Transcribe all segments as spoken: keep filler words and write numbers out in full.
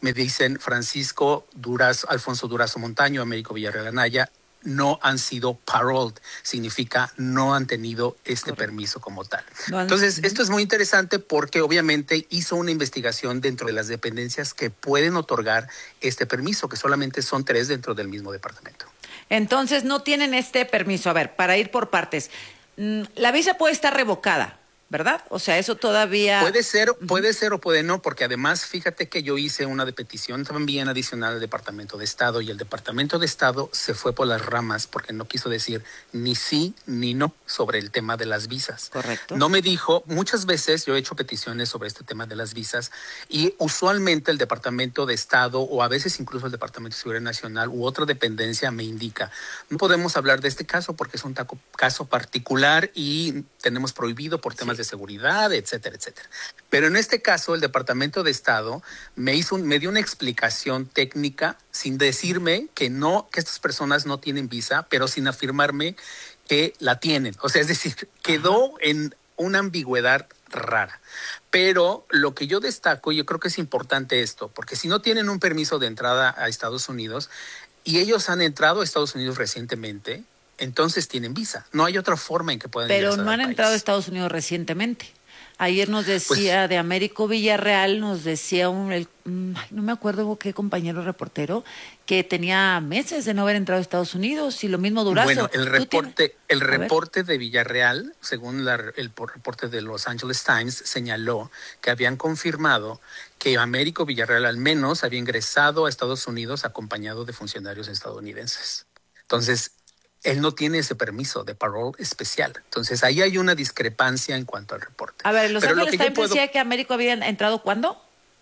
me dicen Francisco Durazo, Alfonso Durazo Montaño, Américo Villarreal Anaya, no han sido paroled, significa no han tenido este Correcto. Permiso como tal. No han... Entonces, esto es muy interesante porque obviamente hizo una investigación dentro de las dependencias que pueden otorgar este permiso, que solamente son tres dentro del mismo departamento. Entonces, no tienen este permiso. A ver, para ir por partes, la visa puede estar revocada, ¿verdad? O sea, eso todavía... Puede ser, puede ser o puede no, porque además, fíjate que yo hice una de petición también adicional al Departamento de Estado y el Departamento de Estado se fue por las ramas porque no quiso decir ni sí ni no sobre el tema de las visas. Correcto. No me dijo, muchas veces yo he hecho peticiones sobre este tema de las visas y usualmente el Departamento de Estado o a veces incluso el Departamento de Seguridad Nacional u otra dependencia me indica, no podemos hablar de este caso porque es un taco, caso particular y tenemos prohibido por temas sí. de seguridad, etcétera, etcétera. Pero en este caso, el Departamento de Estado me hizo, me dio una explicación técnica sin decirme que no, que estas personas no tienen visa, pero sin afirmarme que la tienen. O sea, es decir, quedó Ajá. en una ambigüedad rara. Pero lo que yo destaco, yo creo que es importante esto, porque si no tienen un permiso de entrada a Estados Unidos y ellos han entrado a Estados Unidos recientemente, entonces tienen visa. No hay otra forma en que puedan Pero ingresar no han al entrado a país. Estados Unidos recientemente. Ayer nos decía pues, de Américo Villarreal, nos decía un, el, no me acuerdo qué compañero reportero, que tenía meses de no haber entrado a Estados Unidos y lo mismo Durazo. Bueno, el reporte, el reporte de Villarreal, según la, el reporte de Los Angeles Times, señaló que habían confirmado que Américo Villarreal al menos había ingresado a Estados Unidos acompañado de funcionarios estadounidenses. Entonces, él no tiene ese permiso de parole especial. Entonces, ahí hay una discrepancia en cuanto al reporte. A ver, Los Pero Ángeles Times puedo, decía que Américo había entrado ¿cuándo?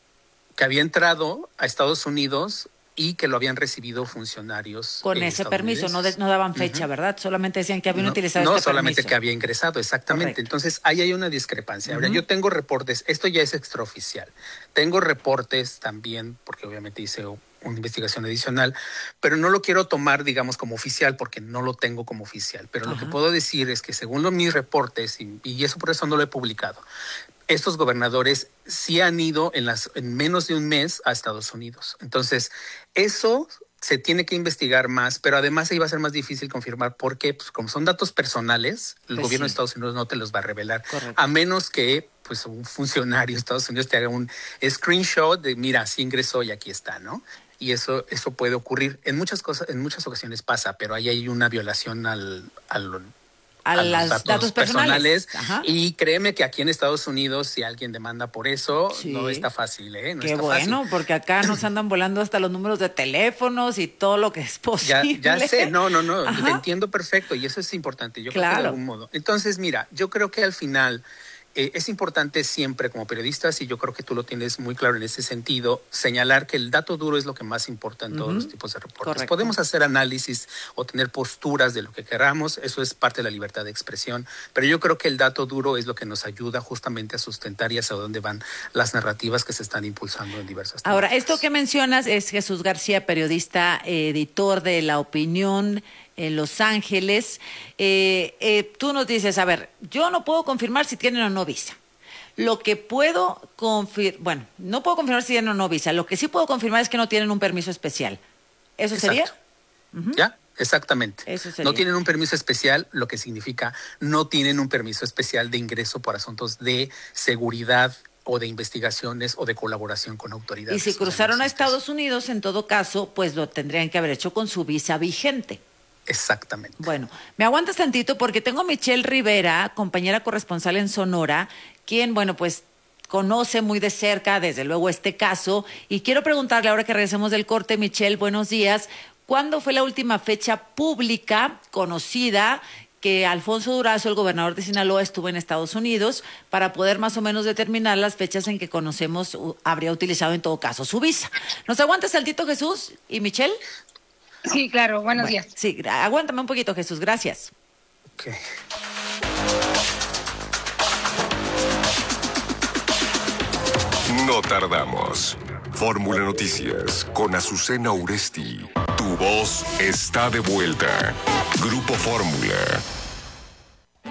Que había entrado a Estados Unidos y que lo habían recibido funcionarios con eh, ese permiso, no, de, no daban fecha, uh-huh. ¿verdad? Solamente decían que habían no, utilizado no este solamente permiso. que había ingresado, exactamente. Correcto. Entonces, ahí hay una discrepancia. Ahora, uh-huh. yo tengo reportes, esto ya es extraoficial. Tengo reportes también, porque obviamente hice una investigación adicional, pero no lo quiero tomar, digamos, como oficial, porque no lo tengo como oficial. Pero uh-huh. lo que puedo decir es que según los, mis reportes, y, y eso por eso no lo he publicado, estos gobernadores sí han ido en, las, en menos de un mes a Estados Unidos. Entonces, eso se tiene que investigar más, pero además ahí va a ser más difícil confirmar porque, pues, como son datos personales, el pues gobierno sí. de Estados Unidos no te los va a revelar, Correcto. A menos que pues un funcionario de Estados Unidos te haga un screenshot de, mira, sí ingresó y aquí está, ¿no? Y eso, eso puede ocurrir. En muchas cosas, en muchas ocasiones pasa, pero ahí hay una violación al... al a, a los datos, datos personales, personales. Y créeme que aquí en Estados Unidos, si alguien demanda por eso, sí. no está fácil, ¿eh? No Qué está bueno, fácil. Porque acá nos andan volando hasta los números de teléfonos y todo lo que es posible. Ya, ya sé, no, no, no, Ajá. te entiendo perfecto y eso es importante, yo claro. creo que de algún modo. Entonces, mira, yo creo que al final... Eh, es importante siempre como periodistas, y yo creo que tú lo tienes muy claro en ese sentido, señalar que el dato duro es lo que más importa en uh-huh. todos los tipos de reportes. Correcto. Podemos hacer análisis o tener posturas de lo que queramos, eso es parte de la libertad de expresión, pero yo creo que el dato duro es lo que nos ayuda justamente a sustentar y hacia dónde van las narrativas que se están impulsando en diversas temáticas. Ahora, esto que mencionas es Jesús García, periodista, eh, editor de La Opinión en Los Ángeles. Eh, eh, tú nos dices, a ver, yo no puedo confirmar si tienen o no visa. Lo que puedo confirmar, bueno, no puedo confirmar si tienen o no visa. Lo que sí puedo confirmar es que no tienen un permiso especial. ¿Eso Exacto. sería? Uh-huh. Ya, exactamente. Eso sería. No tienen un permiso especial, lo que significa no tienen un permiso especial de ingreso por asuntos de seguridad o de investigaciones o de colaboración con autoridades. Y si cruzaron a Estados Unidos, en todo caso, pues lo tendrían que haber hecho con su visa vigente. Exactamente. Bueno, me aguantas tantito porque tengo a Michelle Rivera, compañera corresponsal en Sonora, quien, bueno, pues conoce muy de cerca, desde luego, este caso. Y quiero preguntarle, ahora que regresemos del corte, Michelle, buenos días, ¿cuándo fue la última fecha pública conocida que Alfonso Durazo, el gobernador de Sinaloa, estuvo en Estados Unidos para poder más o menos determinar las fechas en que conocemos uh, habría utilizado en todo caso su visa? ¿Nos aguantas tantito, Jesús y Michelle? Sí, claro, buenos bueno, días. Sí, aguántame un poquito, Jesús, gracias. Okay. No tardamos. Fórmula Noticias con Azucena Uresti. Tu voz está de vuelta. Grupo Fórmula.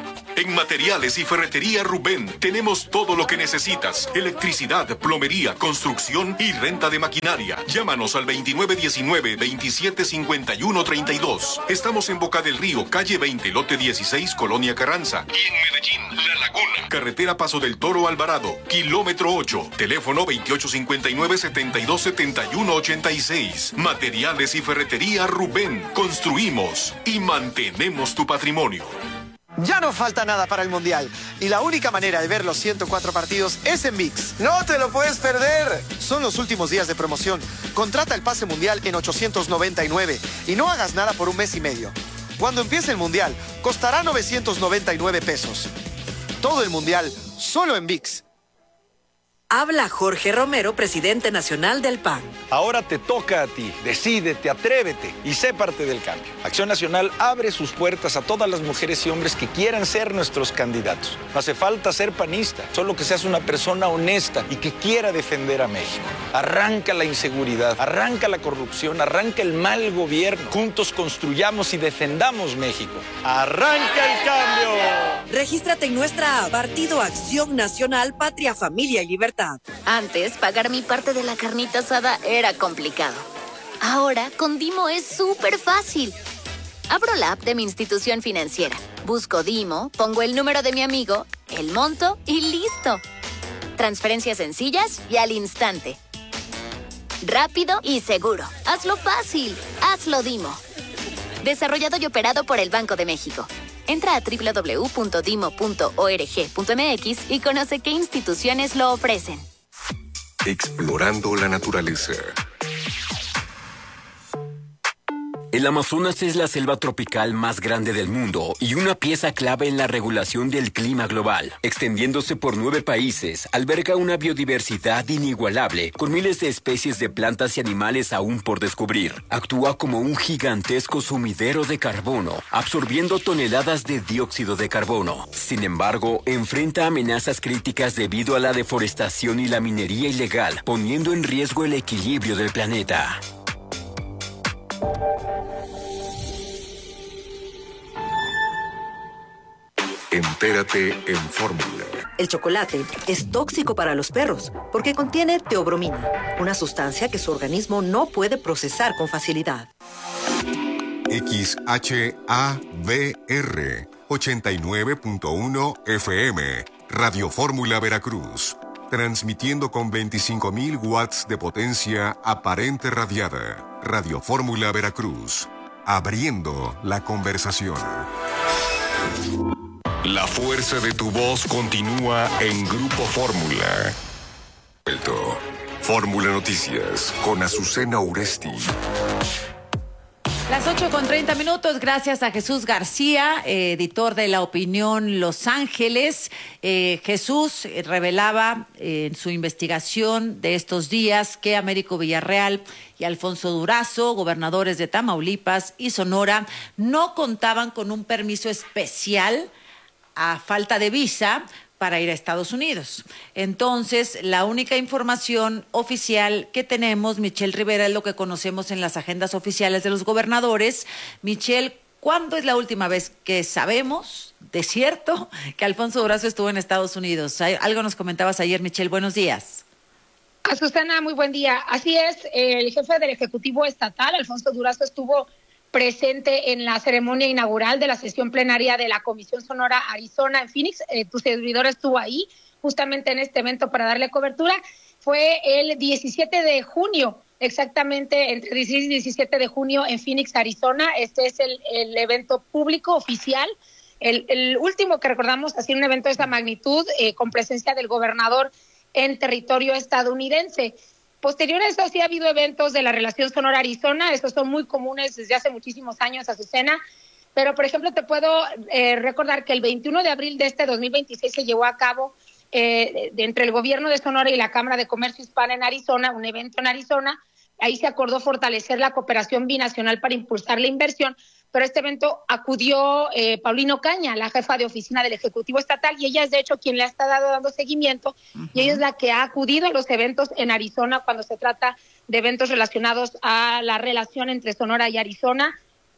En Materiales y Ferretería Rubén tenemos todo lo que necesitas. Electricidad, plomería, construcción y renta de maquinaria. Llámanos al veintinueve diecinueve, veintisiete cincuenta y uno treinta y dos. Estamos en Boca del Río, calle veinte, lote dieciséis, Colonia Carranza. Y en Medellín, La Laguna. Carretera Paso del Toro Alvarado, kilómetro ocho. Teléfono veintiocho cincuenta y nueve, setenta y dos setenta y uno ochenta y seis. Materiales y Ferretería Rubén. Construimos y mantenemos tu patrimonio. Ya no falta nada para el Mundial y la única manera de ver los ciento cuatro partidos es en ViX. ¡No te lo puedes perder! Son los últimos días de promoción. Contrata el pase Mundial en ochocientos noventa y nueve y no hagas nada por un mes y medio. Cuando empiece el Mundial, costará novecientos noventa y nueve pesos. Todo el Mundial, solo en ViX. Habla Jorge Romero, presidente nacional del P A N. Ahora te toca a ti. Decídete, atrévete y sé parte del cambio. Acción Nacional abre sus puertas a todas las mujeres y hombres que quieran ser nuestros candidatos. No hace falta ser panista, solo que seas una persona honesta y que quiera defender a México. Arranca la inseguridad, arranca la corrupción, arranca el mal gobierno. Juntos construyamos y defendamos México. ¡Arranca el cambio! Regístrate en nuestra app Partido Acción Nacional, Patria, Familia y Libertad. Antes, pagar mi parte de la carnita asada era complicado. Ahora, con Dimo es súper fácil. Abro la app de mi institución financiera, busco Dimo, pongo el número de mi amigo, el monto y listo. Transferencias sencillas y al instante. Rápido y seguro. Hazlo fácil. Hazlo Dimo. Desarrollado y operado por el Banco de México. Entra a doble u doble u doble u punto dimo punto org punto m x y conoce qué instituciones lo ofrecen. Explorando la naturaleza. El Amazonas es la selva tropical más grande del mundo y una pieza clave en la regulación del clima global. Extendiéndose por nueve países, alberga una biodiversidad inigualable, con miles de especies de plantas y animales aún por descubrir. Actúa como un gigantesco sumidero de carbono, absorbiendo toneladas de dióxido de carbono. Sin embargo, enfrenta amenazas críticas debido a la deforestación y la minería ilegal, poniendo en riesgo el equilibrio del planeta. Entérate en Fórmula. El chocolate es tóxico para los perros porque contiene teobromina, una sustancia que su organismo no puede procesar con facilidad. X H A V R ochenta y nueve punto uno F M, Radio Fórmula Veracruz, transmitiendo con veinticinco mil watts de potencia aparente radiada. Radio Fórmula Veracruz, abriendo la conversación. La fuerza de tu voz continúa en Grupo Fórmula. Fórmula Noticias con Azucena Uresti. Las ocho con treinta minutos, gracias a Jesús García, eh, editor de La Opinión Los Ángeles. Eh, Jesús eh, revelaba eh, en su investigación de estos días que Américo Villarreal y Alfonso Durazo, gobernadores de Tamaulipas y Sonora, no contaban con un permiso especial a falta de visa para ir a Estados Unidos. Entonces, la única información oficial que tenemos, Michelle Rivera, es lo que conocemos en las agendas oficiales de los gobernadores. Michelle, ¿cuándo es la última vez que sabemos de cierto que Alfonso Durazo estuvo en Estados Unidos? Algo nos comentabas ayer, Michelle. Buenos días. Azucena, muy buen día. Así es, el jefe del Ejecutivo Estatal, Alfonso Durazo, estuvo presente en la ceremonia inaugural de la sesión plenaria de la Comisión Sonora Arizona en Phoenix. Eh, tu servidor estuvo ahí justamente en este evento para darle cobertura. Fue el diecisiete de junio, exactamente entre dieciséis y diecisiete de junio en Phoenix, Arizona. Este es el, el evento público oficial, el, el último que recordamos así, un evento de esta magnitud, eh, con presencia del gobernador en territorio estadounidense. Posterior a eso, sí ha habido eventos de la relación Sonora-Arizona, estos son muy comunes desde hace muchísimos años, Azucena, pero por ejemplo te puedo eh, recordar que el veintiuno de abril de este dos mil veintiséis se llevó a cabo eh, de, entre el gobierno de Sonora y la Cámara de Comercio Hispana en Arizona, un evento en Arizona. Ahí se acordó fortalecer la cooperación binacional para impulsar la inversión, pero a este evento acudió eh, Paulino Caña, la jefa de oficina del Ejecutivo Estatal, y ella es de hecho quien le ha estado dando seguimiento, uh-huh. y ella es la que ha acudido a los eventos en Arizona cuando se trata de eventos relacionados a la relación entre Sonora y Arizona.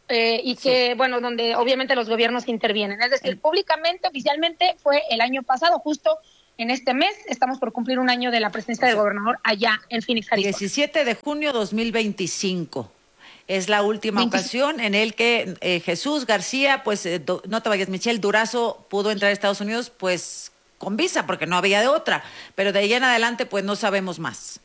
eh, y que, sí. bueno, donde obviamente los gobiernos intervienen. Es decir, públicamente, oficialmente fue el año pasado, justo en este mes, estamos por cumplir un año de la presencia del gobernador allá en Phoenix, Arizona. diecisiete de junio dos mil veinticinco. Es la última veinticinco. Ocasión en el que eh, Jesús García, pues, eh, do, no te vayas, Michelle, Durazo pudo entrar a Estados Unidos, pues, con visa, porque no había de otra. Pero de ahí en adelante, pues, no sabemos más.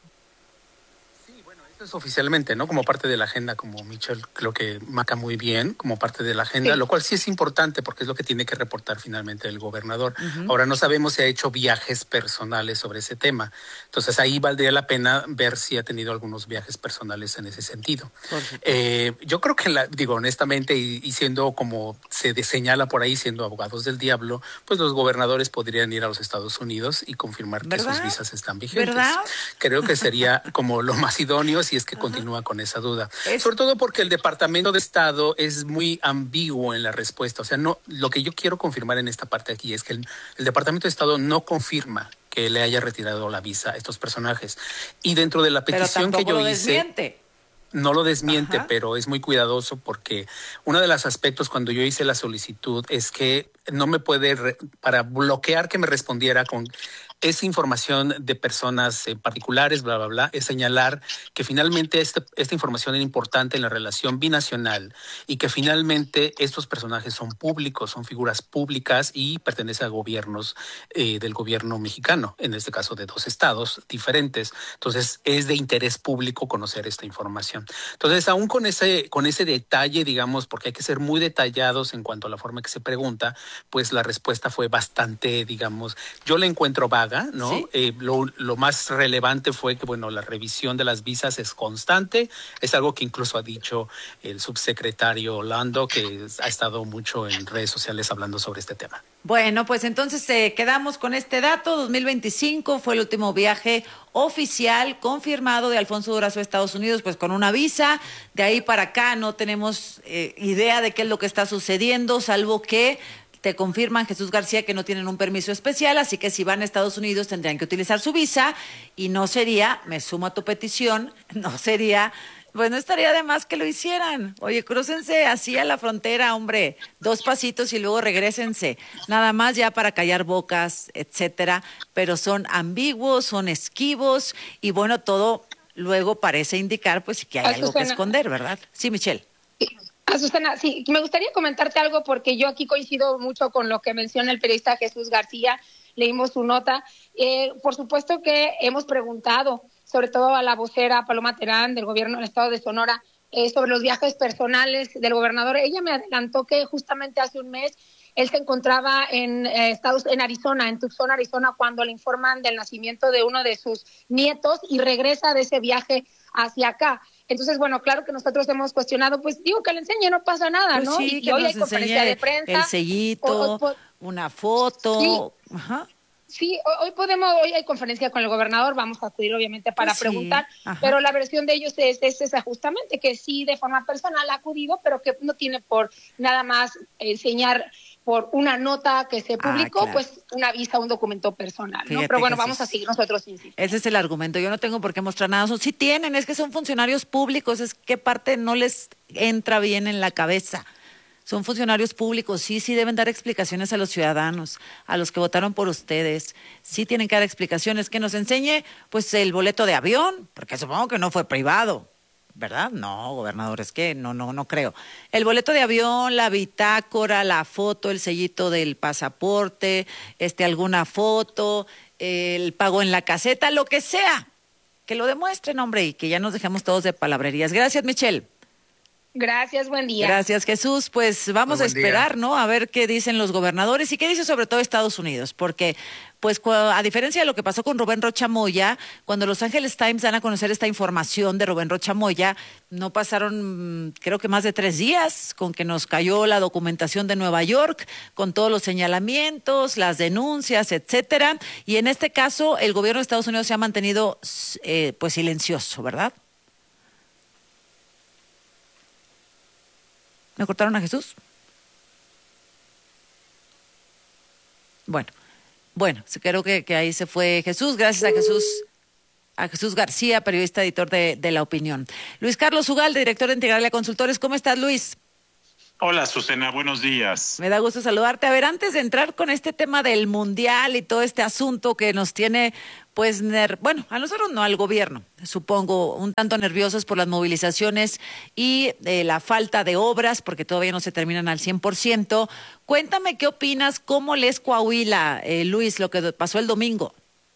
Es oficialmente, ¿no? Como parte de la agenda, como Michelle creo que marca muy bien, como parte de la agenda, sí. Lo cual sí es importante porque es lo que tiene que reportar finalmente el gobernador. Uh-huh. Ahora no sabemos si ha hecho viajes personales sobre ese tema. Entonces ahí valdría la pena ver si ha tenido algunos viajes personales en ese sentido. Eh, yo creo que, la, digo, honestamente, y, y siendo como se señala por ahí, siendo abogados del diablo, pues los gobernadores podrían ir a los Estados Unidos y confirmar ¿verdad? Que sus visas están vigentes. ¿Verdad? Creo que sería como lo más idóneo si es que Ajá. continúa con esa duda. Es... Sobre todo porque el Departamento de Estado es muy ambiguo en la respuesta. O sea, no, lo que yo quiero confirmar en esta parte aquí es que el, el Departamento de Estado no confirma que le haya retirado la visa a estos personajes. Y dentro de la petición que yo lo hice... Desmiente. No lo desmiente, Ajá. pero es muy cuidadoso porque uno de los aspectos cuando yo hice la solicitud es que no me puede, re, para bloquear que me respondiera con esa información de personas eh, particulares, bla, bla, bla, es señalar que finalmente este, esta información era importante en la relación binacional y que finalmente estos personajes son públicos, son figuras públicas y pertenecen a gobiernos eh, del gobierno mexicano, en este caso de dos estados diferentes. Entonces es de interés público conocer esta información. Entonces, aún con ese, con ese detalle, digamos, porque hay que ser muy detallados en cuanto a la forma que se pregunta, pues la respuesta fue bastante, digamos, yo la encuentro vaga, ¿no? ¿Sí? Eh, lo, lo más relevante fue que, bueno, la revisión de las visas es constante, es algo que incluso ha dicho el subsecretario Lando, que ha estado mucho en redes sociales hablando sobre este tema. Bueno, pues entonces eh, quedamos con este dato, dos mil veinticinco fue el último viaje oficial confirmado de Alfonso Durazo a Estados Unidos, pues con una visa. De ahí para acá no tenemos eh, idea de qué es lo que está sucediendo, salvo que te confirman, Jesús García, que no tienen un permiso especial, así que si van a Estados Unidos tendrían que utilizar su visa y no sería, me sumo a tu petición, no sería... Pues no estaría de más que lo hicieran. Oye, crúcense así a la frontera, hombre, dos pasitos y luego regrésense. Nada más ya para callar bocas, etcétera. Pero son ambiguos, son esquivos y bueno, todo luego parece indicar pues que hay Azucena. Algo que esconder, ¿verdad? Sí, Michelle. Azucena, sí, me gustaría comentarte algo porque yo aquí coincido mucho con lo que menciona el periodista Jesús García. Leímos su nota. Eh, por supuesto que hemos preguntado, sobre todo a la vocera Paloma Terán del gobierno del estado de Sonora, eh, sobre los viajes personales del gobernador. Ella me adelantó que justamente hace un mes él se encontraba en eh, Estados, en Arizona, en Tucson, Arizona, cuando le informan del nacimiento de uno de sus nietos y regresa de ese viaje hacia acá. Entonces, bueno, claro que nosotros hemos cuestionado, pues digo que le enseñe, no pasa nada, pues ¿no? Sí, y que hoy nos hay conferencia de prensa. El sellito, o, o, una foto. Sí. Ajá. Sí, hoy, hoy podemos, hoy hay conferencia con el gobernador, vamos a acudir obviamente para sí, preguntar, ajá. pero la versión de ellos es, es esa justamente, que sí de forma personal ha acudido, pero que no tiene por nada más enseñar por una nota que se publicó, ah, claro. pues una visa, un documento personal, ¿no? Fíjate, pero bueno, vamos a seguir nosotros insistiendo. Ese es el argumento, yo no tengo por qué mostrar nada, sí tienen, es que son funcionarios públicos, es que parte no les entra bien en la cabeza. Son funcionarios públicos, sí, sí deben dar explicaciones a los ciudadanos, a los que votaron por ustedes. Sí tienen que dar explicaciones, que nos enseñe pues el boleto de avión, porque supongo que no fue privado, ¿verdad? No, gobernador, es que no, no, no creo. El boleto de avión, la bitácora, la foto, el sellito del pasaporte, este, alguna foto, el pago en la caseta, lo que sea. Que lo demuestren, hombre, y que ya nos dejemos todos de palabrerías. Gracias, Michelle. Gracias, buen día. Gracias, Jesús. Pues vamos a esperar, día. ¿no? A ver qué dicen los gobernadores y qué dice sobre todo Estados Unidos, porque pues a diferencia de lo que pasó con Rubén Rocha Moya, cuando Los Angeles Times dan a conocer esta información de Rubén Rocha Moya, no pasaron creo que más de tres días con que nos cayó la documentación de Nueva York, con todos los señalamientos, las denuncias, etcétera, y en este caso el gobierno de Estados Unidos se ha mantenido eh, pues silencioso, ¿verdad? ¿Me cortaron a Jesús? Bueno, bueno, creo que, que ahí se fue Jesús. Gracias a Jesús. a Jesús García, periodista editor de, de La Opinión. Luis Carlos Ugalde, director de Integralia Consultores. ¿Cómo estás, Luis? Hola, Susana, buenos días. Me da gusto saludarte. A ver, antes de entrar con este tema del Mundial y todo este asunto que nos tiene, pues, ner- bueno, a nosotros no, al gobierno, supongo, un tanto nerviosos por las movilizaciones y eh, la falta de obras, porque todavía no se terminan al cien por ciento. Cuéntame qué opinas, cómo lees Coahuila, eh, Luis, lo que pasó el domingo.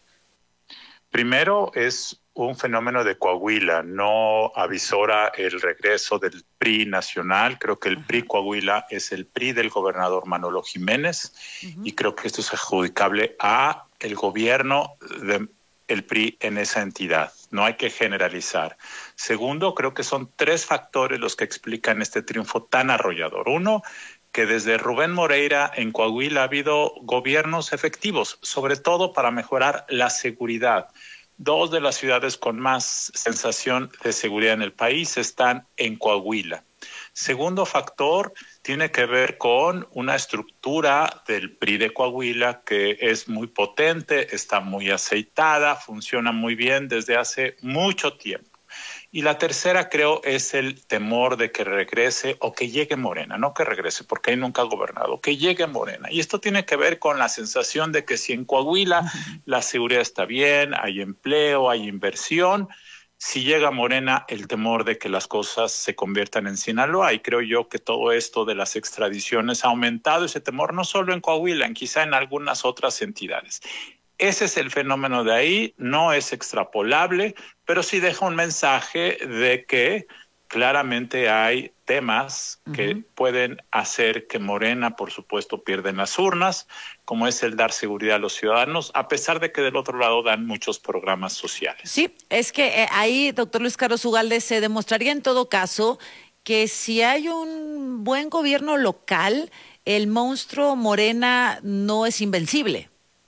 Primero, es un fenómeno de Coahuila, no avisora el regreso del P R I nacional. Creo que el P R I Coahuila es el P R I del gobernador Manolo Jiménez, uh-huh. y creo que esto es adjudicable a el gobierno del P R I en esa entidad. No hay que generalizar. Segundo, creo que son tres factores los que explican este triunfo tan arrollador. Uno, que desde Rubén Moreira en Coahuila ha habido gobiernos efectivos, sobre todo para mejorar la seguridad. Dos de las ciudades con más sensación de seguridad en el país están en Coahuila. Segundo factor tiene que ver con una estructura del P R I de Coahuila que es muy potente, está muy aceitada, funciona muy bien desde hace mucho tiempo. Y la tercera, creo, es el temor de que regrese o que llegue Morena, no que regrese, porque ahí nunca ha gobernado, que llegue Morena. Y esto tiene que ver con la sensación de que si en Coahuila uh-huh. la seguridad está bien, hay empleo, hay inversión, si llega Morena, el temor de que las cosas se conviertan en Sinaloa. Y creo yo que todo esto de las extradiciones ha aumentado ese temor, no solo en Coahuila, en quizá en algunas otras entidades. Ese es el fenómeno de ahí, no es extrapolable, pero sí deja un mensaje de que claramente hay temas uh-huh. que pueden hacer que Morena, por supuesto, pierda en las urnas, como es el dar seguridad a los ciudadanos, a pesar de que del otro lado dan muchos programas sociales. Sí, es que eh, ahí, doctor Luis Carlos Ugalde, se demostraría en todo caso que si hay un buen gobierno local, el monstruo Morena no es invencible.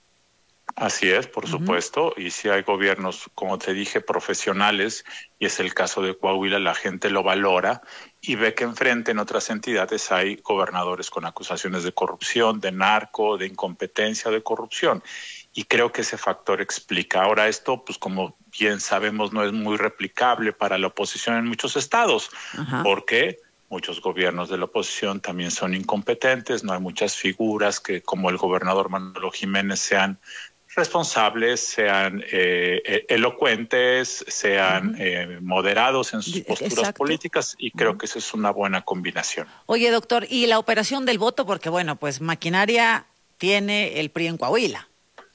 Así es, por uh-huh. supuesto, y si hay gobiernos, como te dije, profesionales, y es el caso de Coahuila, la gente lo valora y ve que enfrente en otras entidades hay gobernadores con acusaciones de corrupción, de narco, de incompetencia, de corrupción, y creo que ese factor explica. Ahora esto, pues como bien sabemos, no es muy replicable para la oposición en muchos estados, uh-huh. porque muchos gobiernos de la oposición también son incompetentes, no hay muchas figuras que, como el gobernador Manolo Jiménez, sean responsables, sean eh, elocuentes, sean uh-huh. eh, moderados en sus posturas Exacto. políticas, y creo uh-huh. que esa es una buena combinación. Oye, doctor, y la operación del voto, porque bueno, pues maquinaria tiene el P R I en Coahuila.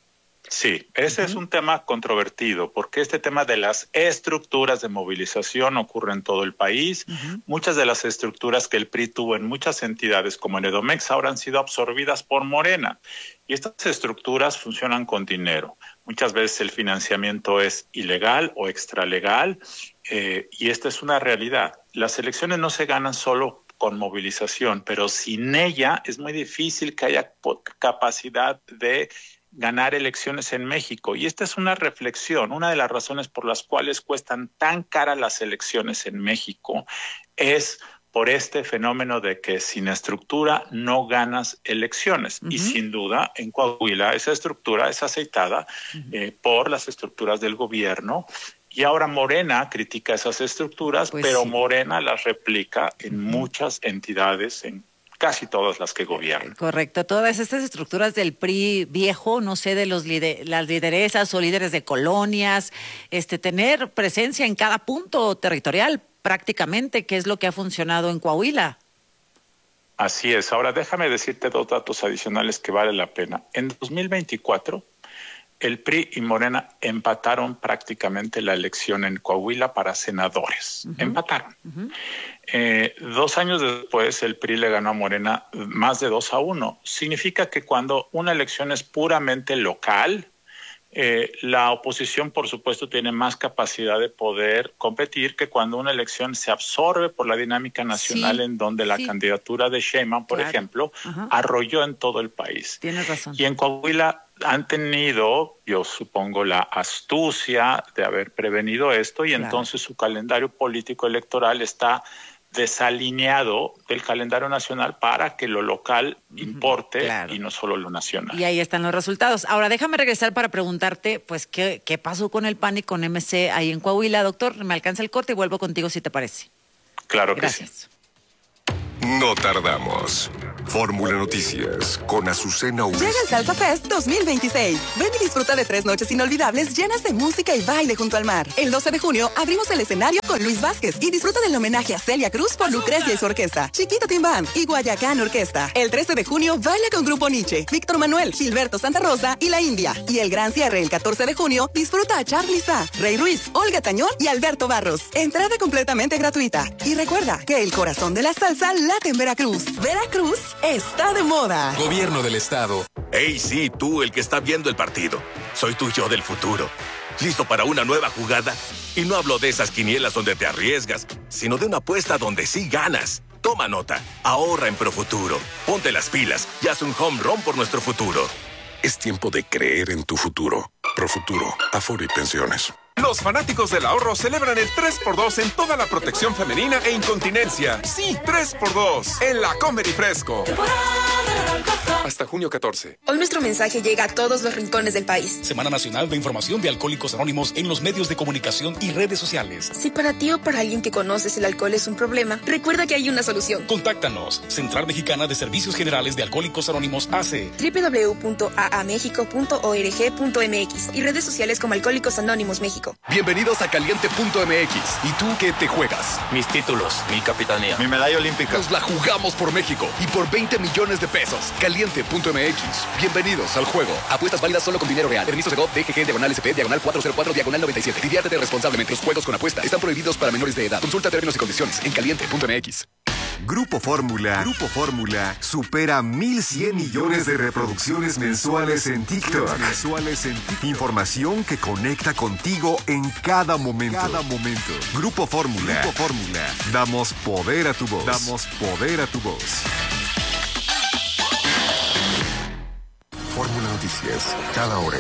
Sí, ese uh-huh. es un tema controvertido, porque este tema de las estructuras de movilización ocurre en todo el país. Uh-huh. Muchas de las estructuras que el P R I tuvo en muchas entidades, como en Edomex, ahora han sido absorbidas por Morena. Y estas estructuras funcionan con dinero. Muchas veces el financiamiento es ilegal o extralegal, eh, y esta es una realidad. Las elecciones no se ganan solo con movilización, pero sin ella es muy difícil que haya capacidad de ganar elecciones en México. Y esta es una reflexión. Una de las razones por las cuales cuestan tan caras las elecciones en México es por este fenómeno de que sin estructura no ganas elecciones. Uh-huh. Y sin duda, en Coahuila esa estructura es aceitada uh-huh. eh, por las estructuras del gobierno. Y ahora Morena critica esas estructuras, pues pero sí. Morena las replica en uh-huh. muchas entidades, en casi todas las que gobiernan. Correcto, todas estas estructuras del P R I viejo, no sé, de los lider- las lideresas o líderes de colonias, este, tener presencia en cada punto territorial prácticamente, que es lo que ha funcionado en Coahuila. Así es. Ahora déjame decirte dos datos adicionales que vale la pena. En dos mil veinticuatro, el P R I y Morena empataron prácticamente la elección en Coahuila para senadores. Uh-huh. Empataron. Uh-huh. Eh, dos años después, el P R I le ganó a Morena más de dos a uno. Significa que cuando una elección es puramente local, eh, la oposición, por supuesto, tiene más capacidad de poder competir que cuando una elección se absorbe por la dinámica nacional, sí, en donde la sí. candidatura de Sheinbaum, por claro. ejemplo, uh-huh. arrolló en todo el país. Tienes razón. Y en Coahuila han tenido, yo supongo, la astucia de haber prevenido esto, y claro. entonces su calendario político electoral está desalineado del calendario nacional para que lo local importe, claro, y no solo lo nacional. Y ahí están los resultados. Ahora, déjame regresar para preguntarte, pues, ¿qué, qué pasó con el P A N y con M C ahí en Coahuila? Doctor, me alcanza el corte y vuelvo contigo si te parece. Claro que Gracias. sí. No tardamos. Fórmula Noticias con Azucena Uresti. Llega el Salsa Fest dos mil veintiséis. Ven y disfruta de tres noches inolvidables llenas de música y baile junto al mar. El doce de junio abrimos el escenario con Luis Vázquez y disfruta del homenaje a Celia Cruz por Lucrecia y su orquesta, Chiquita Tim Band y Guayacán Orquesta. El trece de junio baila con Grupo Nietzsche, Víctor Manuel, Gilberto Santa Rosa y La India. Y el gran cierre el catorce de junio disfruta a Charly Sa, Rey Ruiz, Olga Tañón y Alberto Barros. Entrada completamente gratuita. Y recuerda que el corazón de la salsa late en Veracruz. Veracruz está de moda. Gobierno del Estado. Hey, sí, tú, el que está viendo el partido. Soy tu yo del futuro. ¿Listo para una nueva jugada? Y no hablo de esas quinielas donde te arriesgas, sino de una apuesta donde sí ganas. Toma nota. Ahorra en Profuturo. Ponte las pilas y haz un home run por nuestro futuro. Es tiempo de creer en tu futuro. Profuturo, Afore y Pensiones. Los fanáticos del ahorro celebran el tres por dos en toda la protección femenina e incontinencia. Sí, tres por dos en la Comer y Fresco. Hasta junio catorce. Hoy nuestro mensaje llega a todos los rincones del país. Semana Nacional de Información de Alcohólicos Anónimos en los medios de comunicación y redes sociales. Si para ti o para alguien que conoces el alcohol es un problema, recuerda que hay una solución. Contáctanos. Central Mexicana de Servicios Generales de Alcohólicos Anónimos A C. doble u doble u doble u punto a a mexico punto org punto m x y redes sociales como Alcohólicos Anónimos México. Bienvenidos a Caliente punto m x. ¿Y tú qué te juegas? Mis títulos, mi capitanía, mi medalla olímpica. Nos la jugamos por México y por veinte millones de pesos. Caliente punto m x. Bienvenidos al juego. Apuestas válidas solo con dinero real. Permiso de G O V, D G G, diagonal S P, diagonal cuatrocientos cuatro, diagonal noventa y siete. Diviértete responsablemente. Los juegos con apuesta están prohibidos para menores de edad. Consulta términos y condiciones en caliente punto m x. Grupo Fórmula, Grupo Fórmula supera mil cien millones de reproducciones mensuales en TikTok. Mensuales en TikTok. Información que conecta contigo en cada momento. Cada momento. Grupo Fórmula. Grupo Fórmula. Damos poder a tu voz. Damos poder a tu voz. Fórmula Noticias, cada hora.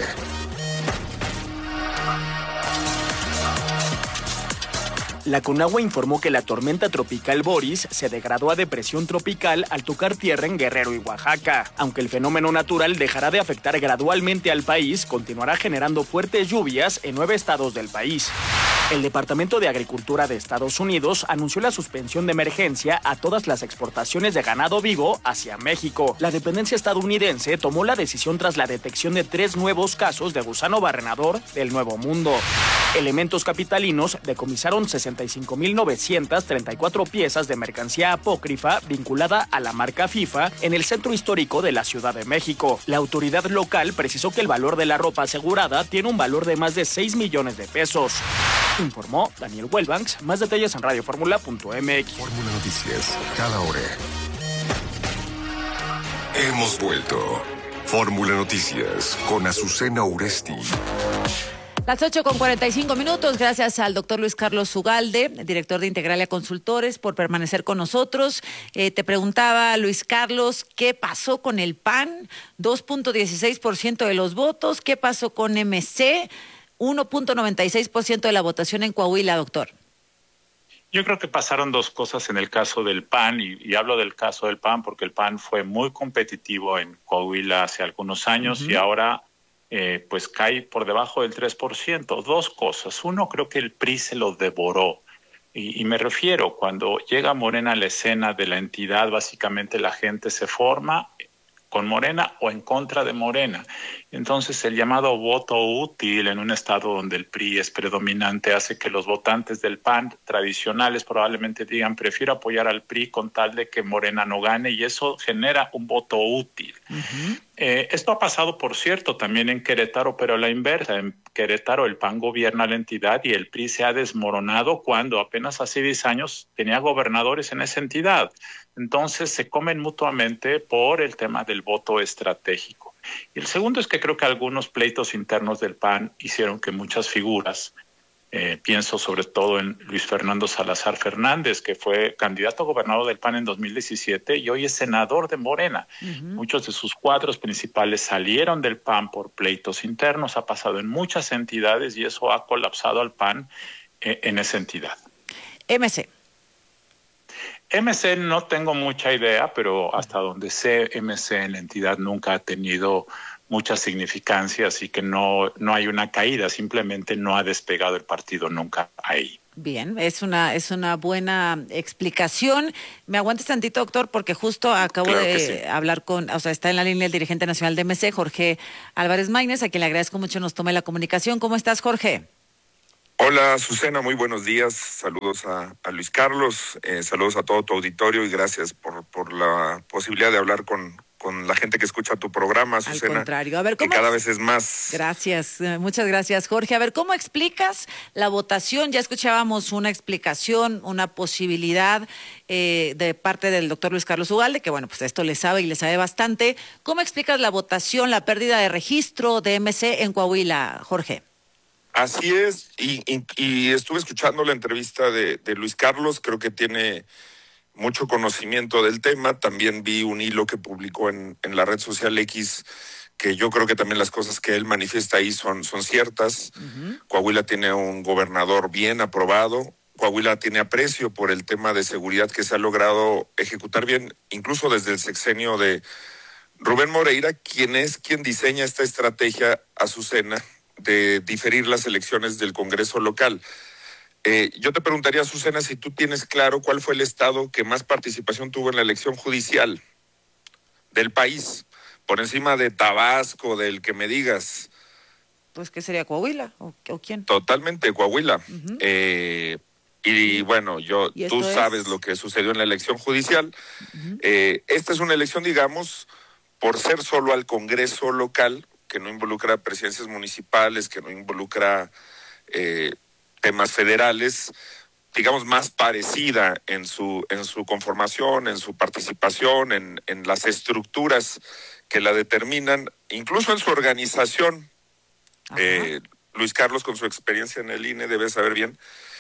La Conagua informó que la tormenta tropical Boris se degradó a depresión tropical al tocar tierra en Guerrero y Oaxaca. Aunque el fenómeno natural dejará de afectar gradualmente al país, continuará generando fuertes lluvias en nueve estados del país. El Departamento de Agricultura de Estados Unidos anunció la suspensión de emergencia a todas las exportaciones de ganado vivo hacia México. La dependencia estadounidense tomó la decisión tras la detección de tres nuevos casos de gusano barrenador del Nuevo Mundo. Elementos capitalinos decomisaron sesenta y cinco mil novecientas treinta y cuatro piezas de mercancía apócrifa vinculada a la marca FIFA en el centro histórico de la Ciudad de México. La autoridad local precisó que el valor de la ropa asegurada tiene un valor de más de seis millones de pesos. Informó Daniel Welbanks. Más detalles en radio fórmula punto m x. Fórmula Noticias, cada hora. Hemos vuelto. Fórmula Noticias con Azucena Uresti. Las ocho con cuarenta y cinco minutos, gracias al doctor Luis Carlos Ugalde, director de Integralia Consultores, por permanecer con nosotros. Eh, te preguntaba, Luis Carlos, ¿qué pasó con el P A N? dos punto dieciséis por ciento de los votos. ¿Qué pasó con M C? uno punto noventa y seis por ciento de la votación en Coahuila, doctor. Yo creo que pasaron dos cosas en el caso del P A N, y, y hablo del caso del P A N porque el P A N fue muy competitivo en Coahuila hace algunos años, uh-huh. y ahora eh, pues cae por debajo del tres por ciento. Dos cosas. Uno, creo que el P R I se lo devoró. Y, y me refiero, cuando llega Morena a la escena de la entidad, básicamente la gente se forma con Morena o en contra de Morena. Entonces, el llamado voto útil en un estado donde el P R I es predominante hace que los votantes del P A N tradicionales probablemente digan, prefiero apoyar al P R I con tal de que Morena no gane, y eso genera un voto útil. Uh-huh. Eh, esto ha pasado, por cierto, también en Querétaro, pero a la inversa. En Querétaro el P A N gobierna la entidad y el P R I se ha desmoronado cuando apenas hace diez años tenía gobernadores en esa entidad. Entonces se comen mutuamente por el tema del voto estratégico. Y el segundo es que creo que algunos pleitos internos del P A N hicieron que muchas figuras, eh, pienso sobre todo en Luis Fernando Salazar Fernández, que fue candidato a gobernador del P A N en dos mil diecisiete y hoy es senador de Morena. Uh-huh. Muchos de sus cuadros principales salieron del P A N por pleitos internos, ha pasado en muchas entidades y eso ha colapsado al P A N eh, en esa entidad. M C. M C no tengo mucha idea, pero hasta donde sé, M C en la entidad nunca ha tenido mucha significancia, así que no, no hay una caída, simplemente no ha despegado el partido nunca ahí. Bien, es una es una buena explicación. Me aguantes tantito, doctor, porque justo acabo Claro de que sí. hablar con, o sea, está en la línea el dirigente nacional de M C, Jorge Álvarez Maínez, a quien le agradezco mucho nos tome la comunicación. ¿Cómo estás, Jorge? Hola, Susana, muy buenos días. Saludos a, a Luis Carlos, eh, saludos a todo tu auditorio y gracias por, por la posibilidad de hablar con, con la gente que escucha tu programa, Susana. Al contrario. A ver, que ¿cómo cada es? vez es más. Gracias, eh, muchas gracias, Jorge. A ver, ¿cómo explicas la votación? Ya escuchábamos una explicación, una posibilidad eh, de parte del doctor Luis Carlos Ugalde, que bueno, pues esto le sabe y le sabe bastante. ¿Cómo explicas la votación, la pérdida de registro de M C en Coahuila, Jorge? Así es, y, y, y estuve escuchando la entrevista de, de Luis Carlos, creo que tiene mucho conocimiento del tema. También vi un hilo que publicó en, en la red social X, que yo creo que también las cosas que él manifiesta ahí son, son ciertas. Uh-huh. Coahuila tiene un gobernador bien aprobado, Coahuila tiene aprecio por el tema de seguridad que se ha logrado ejecutar bien, incluso desde el sexenio de Rubén Moreira, quien es quien diseña esta estrategia, Azucena, de diferir las elecciones del Congreso local. Eh, yo te preguntaría, Azucena, si tú tienes claro cuál fue el estado que más participación tuvo en la elección judicial del país, por encima de Tabasco, del que me digas. Pues, ¿qué sería, Coahuila? ¿O, o quién? Totalmente, Coahuila. Uh-huh. Eh, y bueno, yo ¿Y tú es? sabes lo que sucedió en la elección judicial. Uh-huh. Eh, esta es una elección, digamos, por ser solo al Congreso local, que no involucra presidencias municipales, que no involucra eh, temas federales, digamos, más parecida en su en su conformación, en su participación, en, en las estructuras que la determinan, incluso en su organización. Eh, Luis Carlos, con su experiencia en el I N E, debe saber bien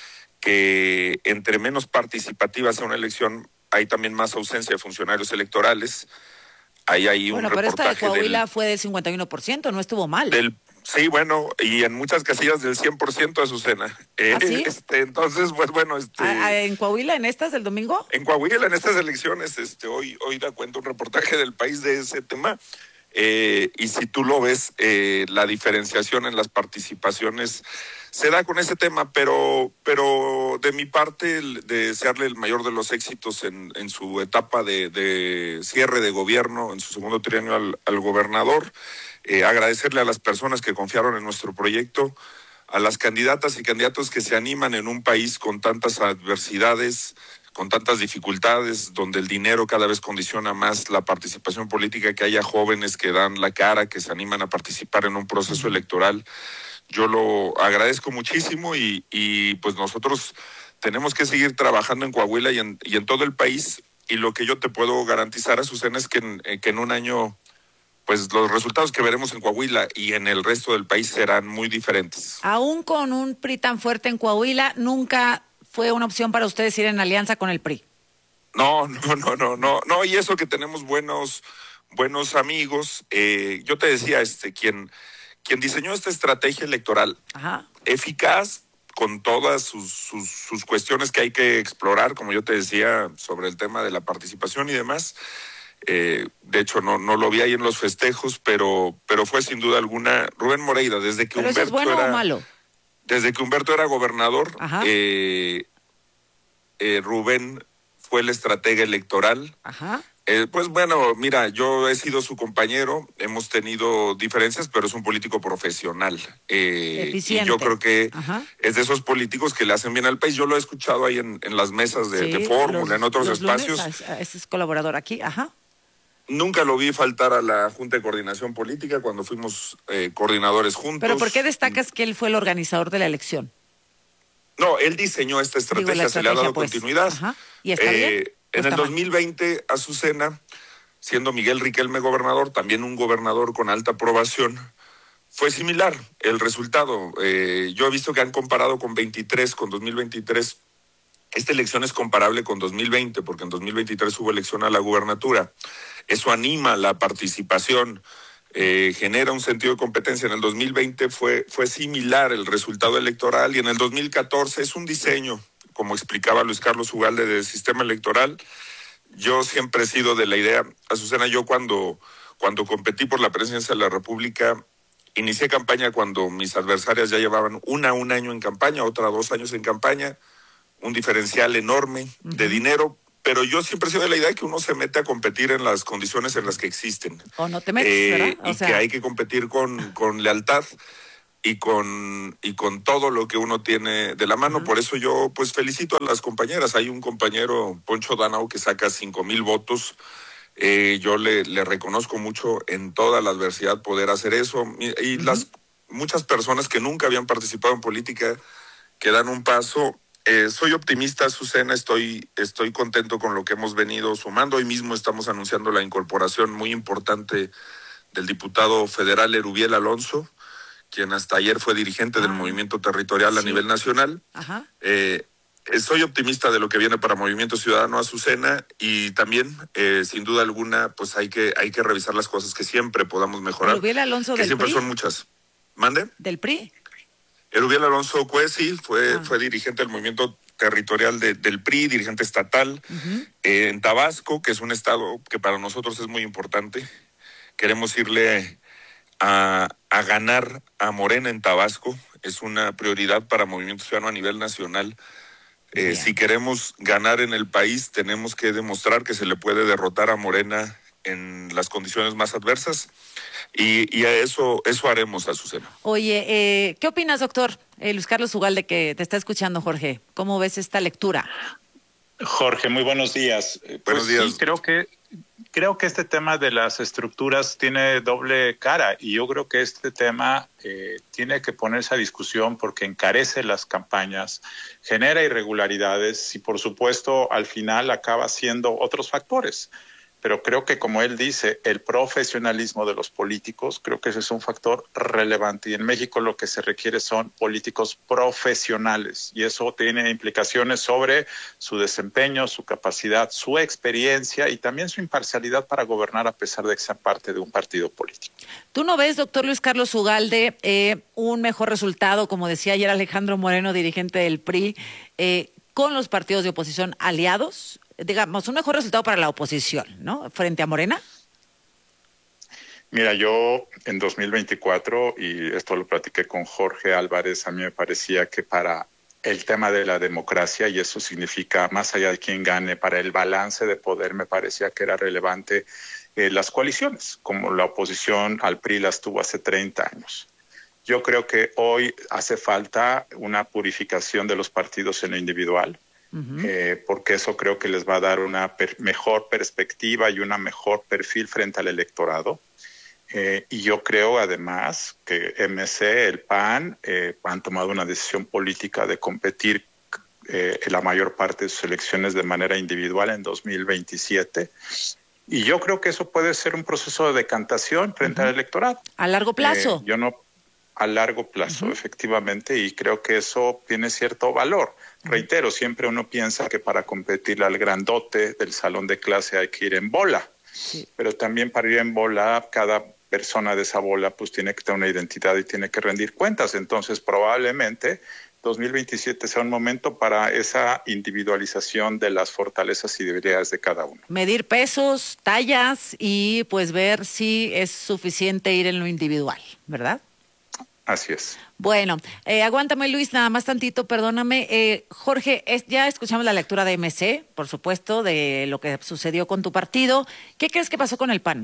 que entre menos participativa sea una elección, hay también más ausencia de funcionarios electorales. Ahí hay bueno, un pero esta de Coahuila del, fue del cincuenta y uno por ciento, no estuvo mal. Del, sí, bueno, y en muchas casillas del cien por ciento, Azucena. Eh, ¿Ah, sí? este, entonces, pues bueno. Este, ¿En Coahuila, en estas del domingo? En Coahuila, en estas elecciones, este, hoy, hoy da cuenta un reportaje del País de ese tema. Eh, y si tú lo ves, eh, la diferenciación en las participaciones se da con ese tema, pero pero de mi parte, el, de desearle el mayor de los éxitos en, en su etapa de, de cierre de gobierno, en su segundo trienio al, al gobernador, eh, agradecerle a las personas que confiaron en nuestro proyecto, a las candidatas y candidatos que se animan en un país con tantas adversidades, con tantas dificultades, donde el dinero cada vez condiciona más la participación política, que haya jóvenes que dan la cara, que se animan a participar en un proceso electoral. Yo lo agradezco muchísimo y, y pues nosotros tenemos que seguir trabajando en Coahuila y en, y en todo el país, y lo que yo te puedo garantizar, Azucena, es que en, que en un año pues los resultados que veremos en Coahuila y en el resto del país serán muy diferentes. Aún con un P R I tan fuerte en Coahuila, nunca fue una opción para ustedes ir en alianza con el P R I. No, no, no, no, no, no, y eso que tenemos buenos, buenos amigos. Eh, yo te decía, este, quien, quien diseñó esta estrategia electoral, Ajá. eficaz, con todas sus, sus, sus cuestiones que hay que explorar, como yo te decía, sobre el tema de la participación y demás. Eh, de hecho, no, no lo vi ahí en los festejos, pero, pero fue sin duda alguna Rubén Moreira, desde que ¿Pero Humberto eso es bueno era, o malo? Desde que Humberto era gobernador, eh, eh, Rubén fue el estratega electoral. Ajá. Eh, pues bueno, mira, yo he sido su compañero, hemos tenido diferencias, pero es un político profesional. Eh, Eficiente. Y yo creo que Ajá. es de esos políticos que le hacen bien al país. Yo lo he escuchado ahí en, en las mesas de, Sí, de fórmula, en otros los espacios. lunes, a- a- ese es colaborador aquí, ajá. Nunca lo vi faltar a la Junta de Coordinación Política cuando fuimos eh, coordinadores juntos. Pero ¿por qué destacas que él fue el organizador de la elección? No, él diseñó esta estrategia, Digo, la se le ha dado estrategia, pues. continuidad. Ajá. ¿Y está bien? En el dos mil veinte, Azucena, siendo Miguel Riquelme gobernador, también un gobernador con alta aprobación, fue similar el resultado. Eh, yo he visto que han comparado con veintitrés, con dos mil veintitrés. Esta elección es comparable con dos mil veinte, porque en dos mil veintitrés hubo elección a la gubernatura. Eso anima la participación, eh, genera un sentido de competencia. En el dos mil veinte fue, fue similar el resultado electoral, y en el dos mil catorce es un diseño como explicaba Luis Carlos Ugalde del sistema electoral, yo siempre he sido de la idea, Azucena, yo cuando, cuando competí por la presidencia de la República, inicié campaña cuando mis adversarias ya llevaban una, un año en campaña, otra dos años en campaña, un diferencial enorme uh-huh. de dinero, pero yo siempre he sido de la idea de que uno se mete a competir en las condiciones en las que existen. O no te metes, eh, ¿verdad? O y sea... que hay que competir con, con lealtad y con, y con todo lo que uno tiene de la mano. Uh-huh. Por eso yo pues felicito a las compañeras. Hay un compañero, Poncho Danao, que saca cinco mil votos. Eh, yo le, le reconozco mucho en toda la adversidad poder hacer eso. Y, y uh-huh. las muchas personas que nunca habían participado en política que dan un paso. Eh, soy optimista, Azucena, estoy, estoy contento con lo que hemos venido sumando. Hoy mismo estamos anunciando la incorporación muy importante del diputado federal Erubiel Alonso, quien hasta ayer fue dirigente ah, del movimiento territorial sí. a nivel nacional. Ajá. Eh, soy optimista de lo que viene para Movimiento Ciudadano, Azucena, y también, eh, sin duda alguna, pues hay que, hay que revisar las cosas que siempre podamos mejorar. Erubiel Alonso que del siempre P R I. Son muchas. ¿Mande? ¿Del P R I? Erubiel Alonso Cuesi fue, ah. fue dirigente del movimiento territorial de, del P R I, dirigente estatal uh-huh. eh, en Tabasco, que es un estado que para nosotros es muy importante. Queremos irle a, a ganar a Morena en Tabasco. Es una prioridad para Movimiento Ciudadano a nivel nacional. Eh, si queremos ganar en el país, tenemos que demostrar que se le puede derrotar a Morena en las condiciones más adversas. Y, y a eso, eso haremos, Azucena. Oye, eh, ¿qué opinas, doctor? Eh, Luis Carlos Ugalde, que te está escuchando, Jorge. ¿Cómo ves esta lectura? Jorge, muy buenos días. Buenos pues días. Sí, creo que, creo que este tema de las estructuras tiene doble cara y yo creo que este tema eh, tiene que ponerse a discusión porque encarece las campañas, genera irregularidades y, por supuesto, al final acaba siendo otros factores. Pero creo que, como él dice, el profesionalismo de los políticos, creo que ese es un factor relevante. Y en México lo que se requiere son políticos profesionales. Y eso tiene implicaciones sobre su desempeño, su capacidad, su experiencia y también su imparcialidad para gobernar a pesar de que sean parte de un partido político. ¿Tú no ves, doctor Luis Carlos Ugalde, eh, un mejor resultado, como decía ayer Alejandro Moreno, dirigente del P R I, eh, con los partidos de oposición aliados? Digamos, un mejor resultado para la oposición, ¿no? Frente a Morena. Mira, yo en dos mil veinticuatro, y esto lo platiqué con Jorge Álvarez, a mí me parecía que para el tema de la democracia, y eso significa más allá de quién gane, para el balance de poder, me parecía que era relevante eh, las coaliciones, como la oposición al P R I las tuvo hace treinta años. Yo creo que hoy hace falta una purificación de los partidos en lo individual. Uh-huh. Eh, porque eso creo que les va a dar una per- mejor perspectiva y una mejor perfil frente al electorado. Eh, y yo creo además que M C, el P A N, eh, han tomado una decisión política de competir eh, en la mayor parte de sus elecciones de manera individual en dos mil veintisiete. Y yo creo que eso puede ser un proceso de decantación frente uh-huh. al electorado. ¿A largo plazo? Eh, yo no... A largo plazo, uh-huh. efectivamente, y creo que eso tiene cierto valor. Uh-huh. Reitero, siempre uno piensa que para competir al grandote del salón de clase hay que ir en bola, sí. pero también para ir en bola, cada persona de esa bola pues tiene que tener una identidad y tiene que rendir cuentas. Entonces, probablemente dos mil veintisiete sea un momento para esa individualización de las fortalezas y debilidades de cada uno. Medir pesos, tallas y pues ver si es suficiente ir en lo individual, ¿verdad? Así es. Bueno, eh, aguántame, Luis, nada más tantito, perdóname. Eh, Jorge, es, ya escuchamos la lectura de M C, por supuesto, de lo que sucedió con tu partido. ¿Qué crees que pasó con el P A N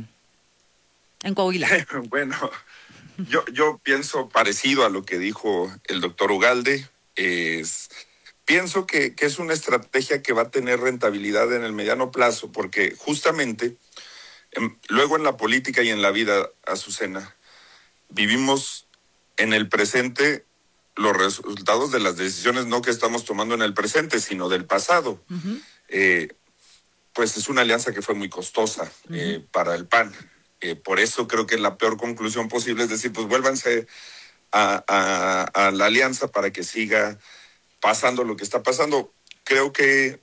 en Coahuila? Bueno, yo, yo pienso parecido a lo que dijo el doctor Ugalde. Es, pienso que, que es una estrategia que va a tener rentabilidad en el mediano plazo, porque justamente en, luego en la política y en la vida, Azucena, vivimos en el presente los resultados de las decisiones no que estamos tomando en el presente, sino del pasado. Uh-huh. Eh, pues es una alianza que fue muy costosa uh-huh. eh, para el P A N. Eh, por eso creo que la peor conclusión posible es decir, pues vuélvanse a, a, a la alianza para que siga pasando lo que está pasando. Creo que,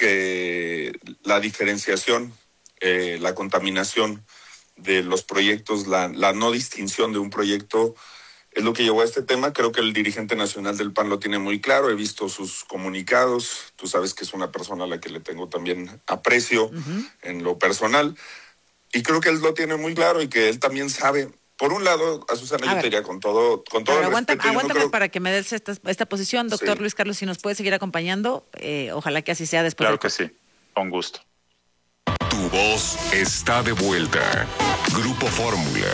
que la diferenciación, eh, la contaminación de los proyectos, la, la no distinción de un proyecto es lo que llevó a este tema. Creo que el dirigente nacional del P A N lo tiene muy claro. He visto sus comunicados. Tú sabes que es una persona a la que le tengo también aprecio uh-huh. en lo personal. Y creo que él lo tiene muy claro y que él también sabe. Por un lado, Azucena, yo te diría con todo, con todo ver, el aguántame, respeto. Aguántame no creo... para que me des esta, esta posición, doctor sí. Luis Carlos, si nos puede seguir acompañando. Eh, ojalá que así sea después. Claro del... que sí, con gusto. Tu voz está de vuelta. Grupo Fórmula.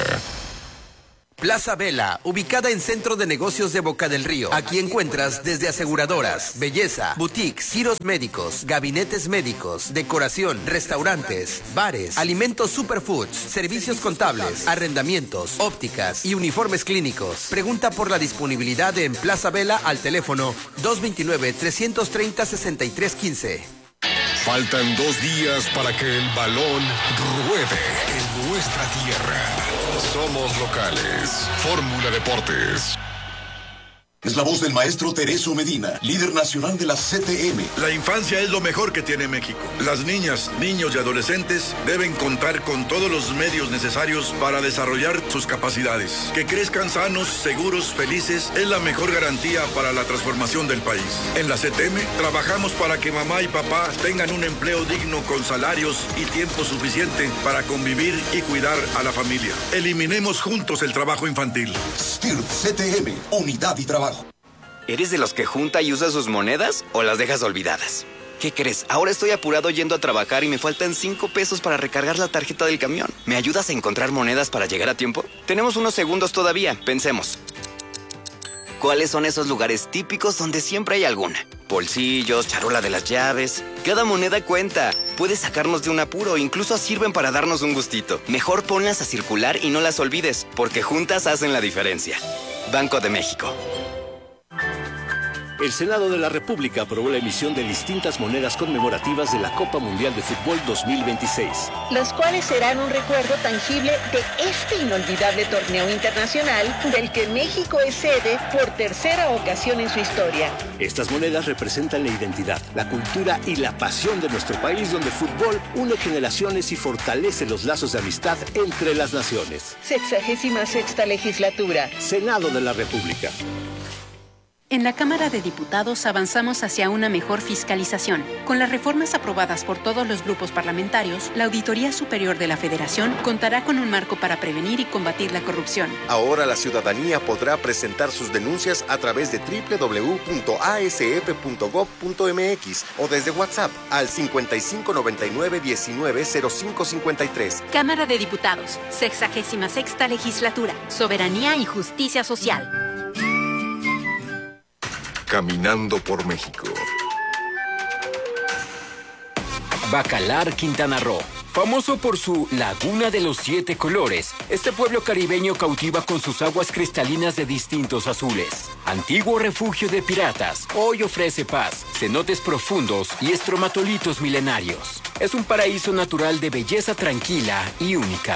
Plaza Vela, ubicada en Centro de Negocios de Boca del Río. Aquí encuentras desde aseguradoras, belleza, boutiques, giros médicos, gabinetes médicos, decoración, restaurantes, bares, alimentos superfoods, servicios contables, arrendamientos, ópticas y uniformes clínicos. Pregunta por la disponibilidad en Plaza Vela al teléfono dos dos nueve, tres tres cero, seis tres uno cinco. Faltan dos días para que el balón ruede en nuestra tierra. Somos locales. Fórmula Deportes. Es la voz del maestro Tereso Medina, líder nacional de la C T M. La infancia es lo mejor que tiene México. Las niñas, niños y adolescentes deben contar con todos los medios necesarios para desarrollar sus capacidades. Que crezcan sanos, seguros, felices es la mejor garantía para la transformación del país. En la C T M trabajamos para que mamá y papá tengan un empleo digno con salarios y tiempo suficiente para convivir y cuidar a la familia. Eliminemos juntos el trabajo infantil. S T I R P C T M, unidad y trabajo. ¿Eres de los que junta y usa sus monedas o las dejas olvidadas? ¿Qué crees? Ahora estoy apurado yendo a trabajar y me faltan cinco pesos para recargar la tarjeta del camión. ¿Me ayudas a encontrar monedas para llegar a tiempo? Tenemos unos segundos todavía. Pensemos. ¿Cuáles son esos lugares típicos donde siempre hay alguna? Bolsillos, charola de las llaves. Cada moneda cuenta. Puede sacarnos de un apuro, incluso sirven para darnos un gustito. Mejor ponlas a circular y no las olvides, porque juntas hacen la diferencia. Banco de México. El Senado de la República aprobó la emisión de distintas monedas conmemorativas de la Copa Mundial de Fútbol dos mil veintiséis. Las cuales serán un recuerdo tangible de este inolvidable torneo internacional del que México es sede por tercera ocasión en su historia. Estas monedas representan la identidad, la cultura y la pasión de nuestro país, donde el fútbol une generaciones y fortalece los lazos de amistad entre las naciones. Sexagésima sexta legislatura. Senado de la República. En la Cámara de Diputados avanzamos hacia una mejor fiscalización. Con las reformas aprobadas por todos los grupos parlamentarios, la Auditoría Superior de la Federación contará con un marco para prevenir y combatir la corrupción. Ahora la ciudadanía podrá presentar sus denuncias a través de doble u doble u doble u punto a s f punto gob punto m x o desde WhatsApp al cincuenta y cinco noventa y nueve diecinueve cero cinco cincuenta y tres. Cámara de Diputados, sexagésima sexta legislatura, soberanía y justicia social. Caminando por México. Bacalar, Quintana Roo. Famoso por su Laguna de los Siete Colores, este pueblo caribeño cautiva con sus aguas cristalinas de distintos azules. Antiguo refugio de piratas, hoy ofrece paz, cenotes profundos y estromatolitos milenarios. Es un paraíso natural de belleza tranquila y única.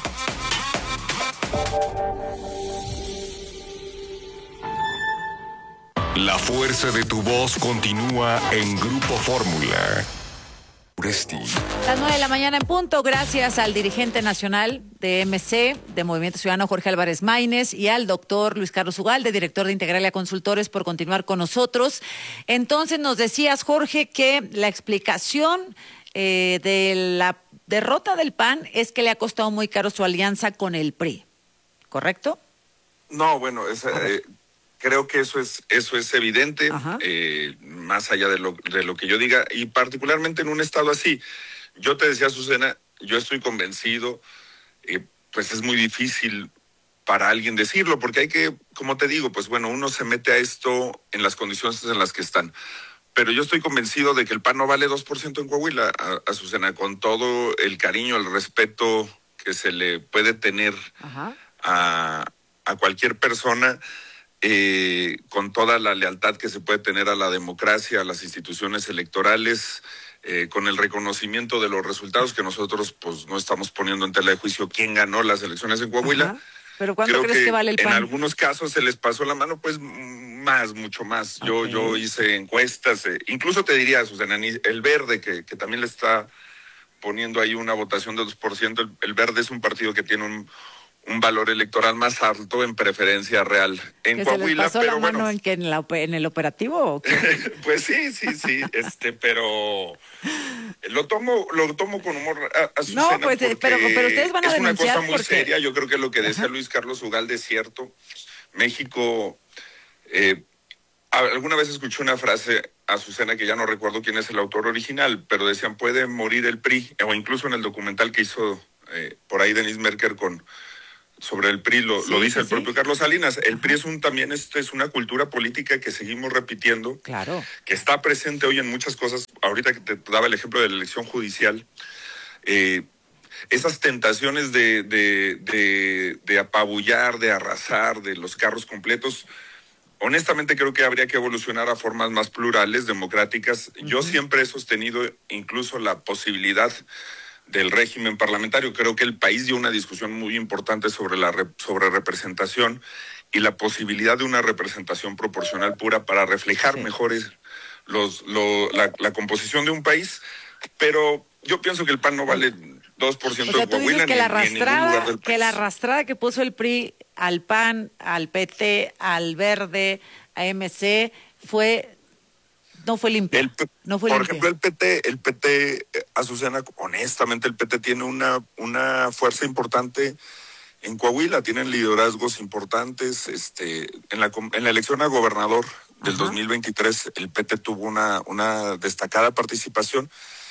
La fuerza de tu voz continúa en Grupo Fórmula. Uresti. Las nueve de la mañana en punto, gracias al dirigente nacional de M C, de Movimiento Ciudadano, Jorge Álvarez Maínez, y al doctor Luis Carlos Ugalde, director de Integralia Consultores, por continuar con nosotros. Entonces nos decías, Jorge, que la explicación eh, de la derrota del P A N es que le ha costado muy caro su alianza con el P R I, ¿correcto? No, bueno, es... Eh, Creo que eso es eso es evidente, eh, más allá de lo, de lo que yo diga, y particularmente en un estado así. Yo te decía, Azucena, yo estoy convencido, eh, pues es muy difícil para alguien decirlo, porque hay que, como te digo, pues bueno, uno se mete a esto en las condiciones en las que están. Pero yo estoy convencido de que el P A N no vale dos por ciento en Coahuila, Azucena, con todo el cariño, el respeto que se le puede tener a, a cualquier persona. Eh, con toda la lealtad que se puede tener a la democracia, a las instituciones electorales, eh, con el reconocimiento de los resultados que nosotros pues no estamos poniendo en tela de juicio quién ganó las elecciones en Coahuila. Ajá. ¿Pero cuánto Creo crees que, que vale el P A N? En algunos casos se les pasó la mano, pues más, mucho más. Okay. Yo yo hice encuestas, eh, incluso te diría, Susana, el Verde, que, que también le está poniendo ahí una votación de dos por ciento, el, el Verde es un partido que tiene un un valor electoral más alto en preferencia real en ¿Que Coahuila. se les pasó pero la mano bueno, en, que en, la, en el operativo o qué? pues sí, sí, sí, este, pero lo tomo, lo tomo con humor a, a Azucena, No, pues, porque pero, pero ustedes van a es una denunciar cosa muy porque... seria. Yo creo que lo que decía Ajá. Luis Carlos Ugalde es cierto. México, eh, alguna vez escuché una frase, Azucena, que ya no recuerdo quién es el autor original, pero decían, puede morir el P R I, o incluso en el documental que hizo eh, por ahí Denise Merker con sobre el P R I, lo, Sí, lo dice sí, el propio sí. Carlos Salinas. El Ajá. P R I es un, también es, es una cultura política que seguimos repitiendo, Claro. que está presente hoy en muchas cosas. Ahorita que te daba el ejemplo de la elección judicial, eh, esas tentaciones de, de, de, de apabullar, de arrasar, de los carros completos, honestamente creo que habría que evolucionar a formas más plurales, democráticas. Uh-huh. Yo siempre he sostenido incluso la posibilidad del régimen parlamentario. Creo que el país dio una discusión muy importante sobre la re, sobre representación y la posibilidad de una representación proporcional pura para reflejar sí. mejores los, lo, la, la composición de un país, pero yo pienso que el P A N no vale dos por ciento o sea, de Coahuila que ni, la ni en ningún lugar del país. Que la arrastrada que puso el P R I al P A N, al P T, al Verde, a M C, fue... No fue limpia. El, no fue por limpia. ejemplo, el P T, el P T, Azucena, honestamente, el P T tiene una, una fuerza importante en Coahuila, tienen liderazgos importantes. Este, en la en la elección a gobernador del Ajá. dos mil veintitrés, el P T tuvo una, una destacada participación.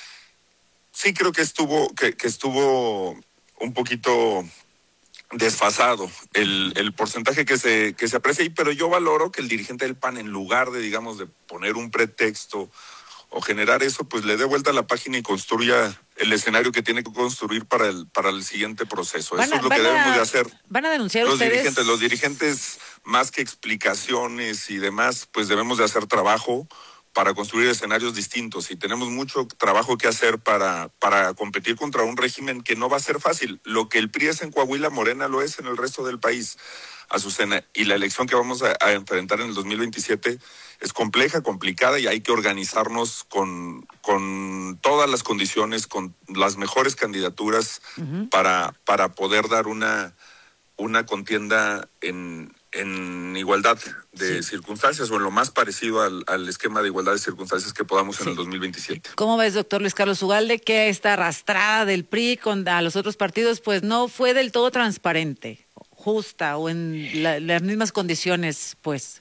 Sí creo que estuvo, que, que estuvo un poquito desfasado el, el porcentaje que se que se aprecia ahí, pero yo valoro que el dirigente del P A N, en lugar de, digamos, de poner un pretexto o generar eso, pues le dé vuelta a la página y construya el escenario que tiene que construir para el para el siguiente proceso. Eso a, es lo que debemos a, de hacer. Van a denunciar los ustedes. dirigentes, los dirigentes, más que explicaciones y demás, pues debemos de hacer trabajo para construir escenarios distintos, y tenemos mucho trabajo que hacer para, para competir contra un régimen que no va a ser fácil. Lo que el P R I es en Coahuila, Morena lo es en el resto del país, Azucena, y la elección que vamos a, a enfrentar en el dos mil veintisiete es compleja, complicada, y hay que organizarnos con, con todas las condiciones, con las mejores candidaturas uh-huh. para, para poder dar una, una contienda en... en igualdad de sí. circunstancias, o en lo más parecido al, al esquema de igualdad de circunstancias que podamos sí. en el dos mil veintisiete. ¿Cómo ves, doctor Luis Carlos Ugalde, que esta arrastrada del P R I con a los otros partidos pues no fue del todo transparente, justa o en la, las mismas condiciones, pues?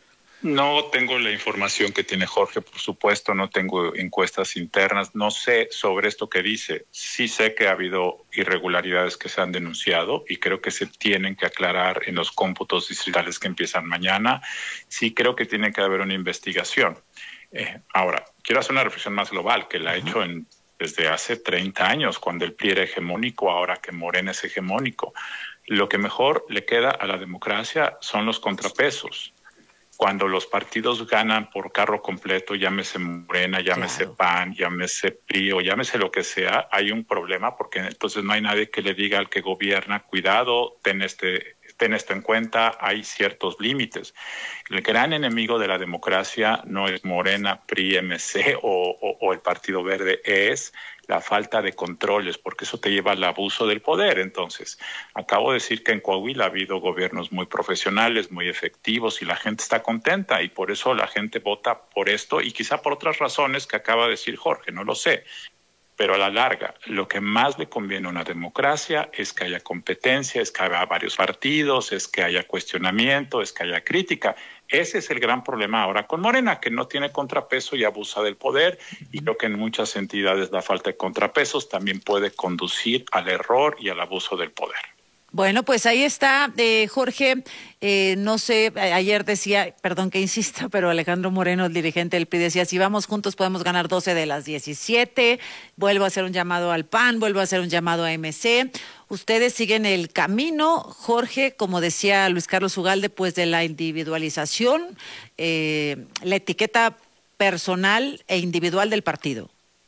No tengo la información que tiene Jorge, por supuesto, no tengo encuestas internas, no sé sobre esto que dice. Sí sé que ha habido irregularidades que se han denunciado y creo que se tienen que aclarar en los cómputos distritales que empiezan mañana. Sí creo que tiene que haber una investigación. Eh, ahora, quiero hacer una reflexión más global, que la he hecho en, desde hace treinta años, cuando el P R I era hegemónico, ahora que Morena es hegemónico. Lo que mejor le queda a la democracia son los contrapesos. Cuando los partidos ganan por carro completo, llámese Morena, llámese claro. P A N, llámese P R I o llámese lo que sea, hay un problema porque entonces no hay nadie que le diga al que gobierna, cuidado, ten, este, ten esto en cuenta, hay ciertos límites. El gran enemigo de la democracia no es Morena, P R I, M C o, o, o el Partido Verde, es la falta de controles, porque eso te lleva al abuso del poder. Entonces, acabo de decir que en Coahuila ha habido gobiernos muy profesionales, muy efectivos, y la gente está contenta, y por eso la gente vota por esto, y quizá por otras razones que acaba de decir Jorge, no lo sé. Pero a la larga, lo que más le conviene a una democracia es que haya competencia, es que haya varios partidos, es que haya cuestionamiento, es que haya crítica. Ese es el gran problema ahora con Morena, que no tiene contrapeso y abusa del poder, y creo que en muchas entidades la falta de contrapesos también puede conducir al error y al abuso del poder. Bueno, pues ahí está, eh, Jorge, eh, no sé, ayer decía, perdón que insista, pero Alejandro Moreno, el dirigente del P R I, decía, si vamos juntos podemos ganar doce de las diecisiete, vuelvo a hacer un llamado al P A N, vuelvo a hacer un llamado a M C, ustedes siguen el camino, Jorge, como decía Luis Carlos Ugalde, pues de la individualización, eh, la etiqueta personal e individual del partido.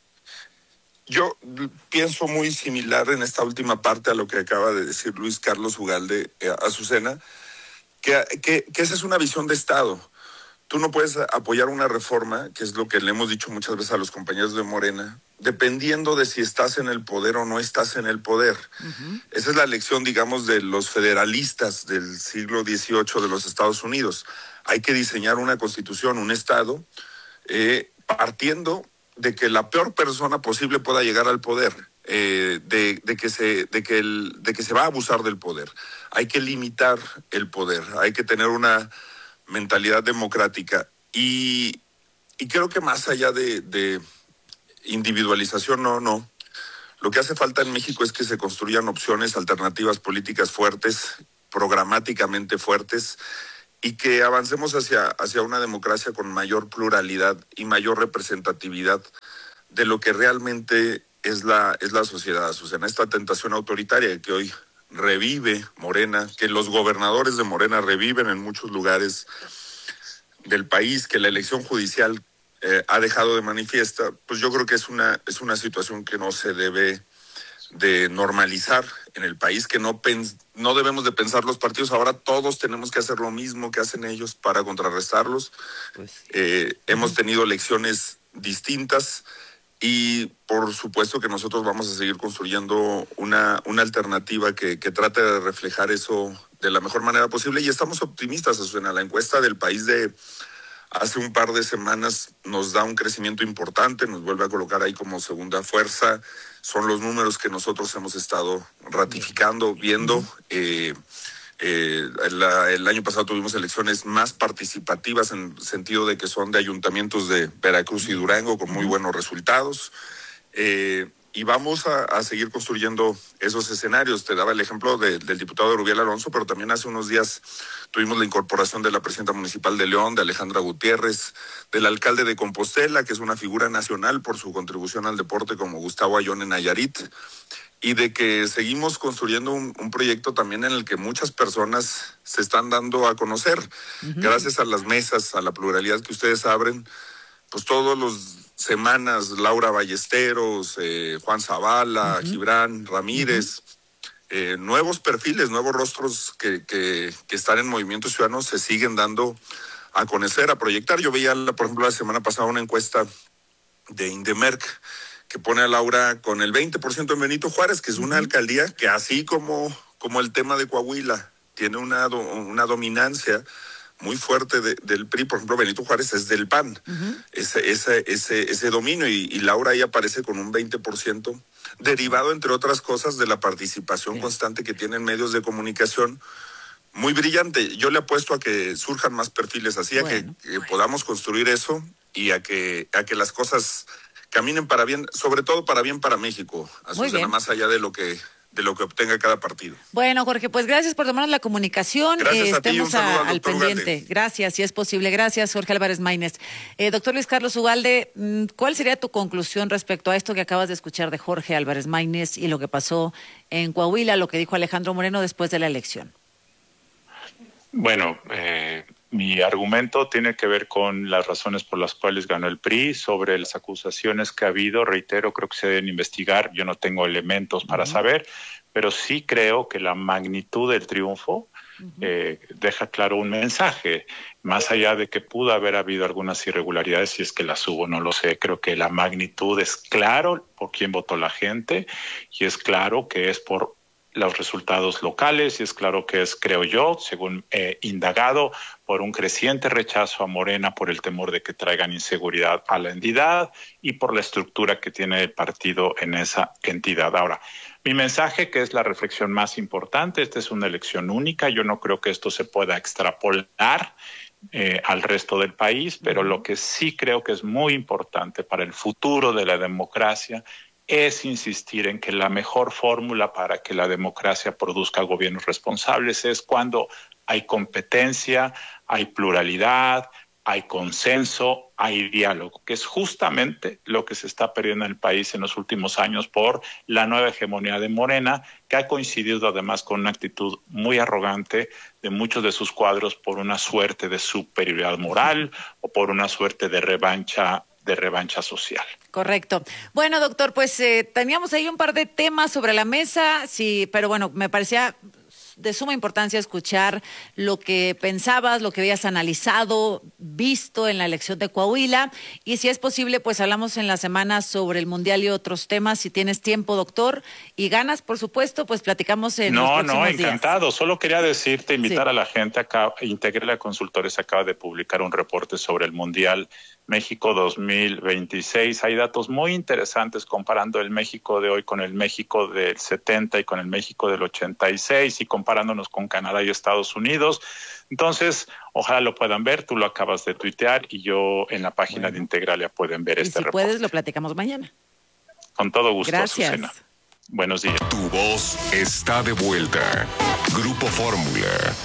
Yo pienso muy similar en esta última parte a lo que acaba de decir Luis Carlos Ugalde, eh, Azucena, que, que, que esa es una visión de Estado. tú no puedes apoyar una reforma, que es lo que le hemos dicho muchas veces a los compañeros de Morena, dependiendo de si estás en el poder o no estás en el poder. Uh-huh. Esa es la lección, digamos, de los federalistas del siglo dieciocho de los Estados Unidos. Hay que diseñar una constitución, un Estado, eh, partiendo de que la peor persona posible pueda llegar al poder, eh, de, de, que se, de, que el, de que se va a abusar del poder. Hay que limitar el poder, hay que tener una mentalidad democrática. Y, y creo que más allá de, de individualización, no, no. Lo que hace falta en México es que se construyan opciones, alternativas políticas fuertes, programáticamente fuertes, y que avancemos hacia, hacia una democracia con mayor pluralidad y mayor representatividad de lo que realmente es la, es la sociedad, Azucena. Esta tentación autoritaria que hoy revive Morena, que los gobernadores de Morena reviven en muchos lugares del país, que la elección judicial eh, ha dejado de manifiesta, pues yo creo que es una, es una situación que no se debe de normalizar en el país, que no, pens- no debemos de pensar los partidos. Ahora todos tenemos que hacer lo mismo que hacen ellos para contrarrestarlos. Pues, eh, uh-huh. Hemos tenido elecciones distintas y por supuesto que nosotros vamos a seguir construyendo una, una alternativa que, que trate de reflejar eso de la mejor manera posible, y estamos optimistas. Azucena, la encuesta del País de hace un par de semanas nos da un crecimiento importante, nos vuelve a colocar ahí como segunda fuerza. Son los números que nosotros hemos estado ratificando, viendo. Eh, eh, la, el año pasado tuvimos elecciones más participativas en el sentido de que son de ayuntamientos de Veracruz y Durango con muy buenos resultados. Eh, y vamos a, a seguir construyendo esos escenarios. Te daba el ejemplo de, del diputado Rubiel Alonso, pero también hace unos días tuvimos la incorporación de la presidenta municipal de León, de Alejandra Gutiérrez, del alcalde de Compostela, que es una figura nacional por su contribución al deporte, como Gustavo Ayón en Nayarit, y de que seguimos construyendo un, un proyecto también en el que muchas personas se están dando a conocer, uh-huh. gracias a las mesas, a la pluralidad que ustedes abren. Pues todos los semanas, Laura Ballesteros, eh, Juan Zavala, uh-huh. Gibran Ramírez, uh-huh. eh, nuevos perfiles, nuevos rostros que, que, que están en Movimiento Ciudadano se siguen dando a conocer, a proyectar. Yo veía, por ejemplo, la semana pasada una encuesta de Indemerc que pone a Laura con el veinte por ciento en Benito Juárez, que es una uh-huh. alcaldía que así como, como el tema de Coahuila, tiene una, do, una dominancia muy fuerte de, del P R I. Por ejemplo, Benito Juárez es del P A N, uh-huh. ese, ese, ese, ese dominio, y, y Laura ahí aparece con un veinte por ciento, derivado, entre otras cosas, de la participación sí. constante que tienen medios de comunicación, muy brillante. Yo le apuesto a que surjan más perfiles así, bueno, a que, que bueno. podamos construir eso, y a que, a que las cosas caminen para bien, sobre todo para bien para México, Azucena, más allá de lo que... de lo que obtenga cada partido. Bueno, Jorge, pues gracias por tomarnos la comunicación. Gracias eh, a ti, estemos un saludo a, al, al pendiente. Ugarte. Gracias, si es posible. Gracias, Jorge Álvarez Maínez. Eh, doctor Luis Carlos Ugalde, ¿cuál sería tu conclusión respecto a esto que acabas de escuchar de Jorge Álvarez Maínez y lo que pasó en Coahuila, lo que dijo Alejandro Moreno después de la elección? Bueno, eh, mi argumento tiene que ver con las razones por las cuales ganó el P R I. Sobre las acusaciones que ha habido, reitero, creo que se deben investigar. Yo no tengo elementos para uh-huh. saber, pero sí creo que la magnitud del triunfo uh-huh. eh, deja claro un mensaje. Más allá de que pudo haber habido algunas irregularidades, si es que las hubo, no lo sé. Creo que la magnitud es claro por quién votó la gente, y es claro que es por los resultados locales, y es claro que es, creo yo, según eh, indagado, por un creciente rechazo a Morena por el temor de que traigan inseguridad a la entidad y por la estructura que tiene el partido en esa entidad. Ahora, mi mensaje, que es la reflexión más importante, esta es una elección única, yo no creo que esto se pueda extrapolar eh, al resto del país, pero lo que sí creo que es muy importante para el futuro de la democracia es insistir en que la mejor fórmula para que la democracia produzca gobiernos responsables es cuando hay competencia, hay pluralidad, hay consenso, hay diálogo, que es justamente lo que se está perdiendo en el país en los últimos años por la nueva hegemonía de Morena, que ha coincidido además con una actitud muy arrogante de muchos de sus cuadros por una suerte de superioridad moral o por una suerte de revancha de revancha social. Correcto. Bueno, doctor, pues eh, teníamos ahí un par de temas sobre la mesa, sí, pero bueno, me parecía de suma importancia escuchar lo que pensabas, lo que habías analizado, visto en la elección de Coahuila. Y si es posible, pues hablamos en la semana sobre el Mundial y otros temas. Si tienes tiempo, doctor, y ganas, por supuesto, pues platicamos en no, los próximos No, no, días. encantado. Solo quería decirte, invitar sí. a la gente acá. Integrala Consultores acaba de publicar un reporte sobre el Mundial México dos mil veintiséis. Hay datos muy interesantes comparando el México de hoy con el México del setenta y con el México del ochenta y seis y comparándonos con Canadá y Estados Unidos. Entonces, ojalá lo puedan ver. Tú lo acabas de tuitear y yo en la página bueno. de Integralia pueden ver y este si reporte. puedes, lo platicamos mañana. Con todo gusto, Gracias. Azucena. Buenos días. Tu voz está de vuelta. Grupo Fórmula.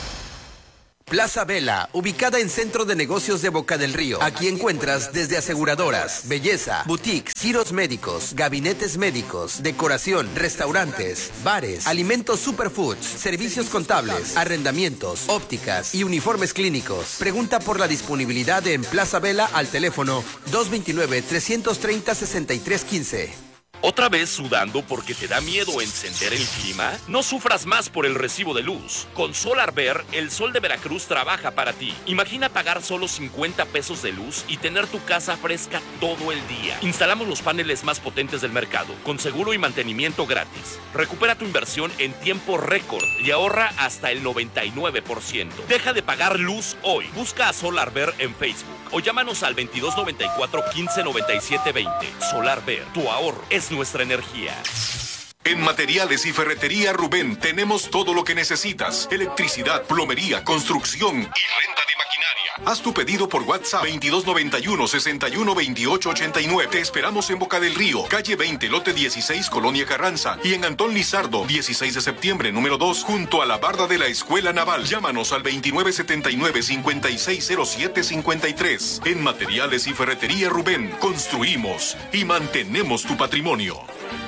Plaza Vela, ubicada en Centro de Negocios de Boca del Río. Aquí encuentras desde aseguradoras, belleza, boutiques, giros médicos, gabinetes médicos, decoración, restaurantes, bares, alimentos superfoods, servicios contables, arrendamientos, ópticas y uniformes clínicos. Pregunta por la disponibilidad en Plaza Vela al teléfono dos dos nueve, tres tres cero, seis tres uno cinco. ¿Otra vez sudando porque te da miedo encender el clima? No sufras más por el recibo de luz. Con SolarVer, el sol de Veracruz trabaja para ti. Imagina pagar solo cincuenta pesos de luz y tener tu casa fresca todo el día. Instalamos los paneles más potentes del mercado, con seguro y mantenimiento gratis. Recupera tu inversión en tiempo récord y ahorra hasta el noventa y nueve por ciento. Deja de pagar luz hoy. Busca a SolarVer en Facebook o llámanos al veintidós noventa y cuatro, quince noventa y siete veinte. SolarVer, tu ahorro es nuestra energía. En Materiales y Ferretería Rubén tenemos todo lo que necesitas. Electricidad, plomería, construcción y renta de maquinaria. Haz tu pedido por WhatsApp veintidós noventa y uno, sesenta y uno, veintiocho ochenta y nueve. Te esperamos en Boca del Río, calle veinte, lote dieciséis, Colonia Carranza. Y en Antón Lizardo, dieciséis de septiembre, número dos, junto a la barda de la Escuela Naval. Llámanos al veintinueve setenta y nueve, cincuenta y seis cero siete cincuenta y tres. En Materiales y Ferretería Rubén, construimos y mantenemos tu patrimonio.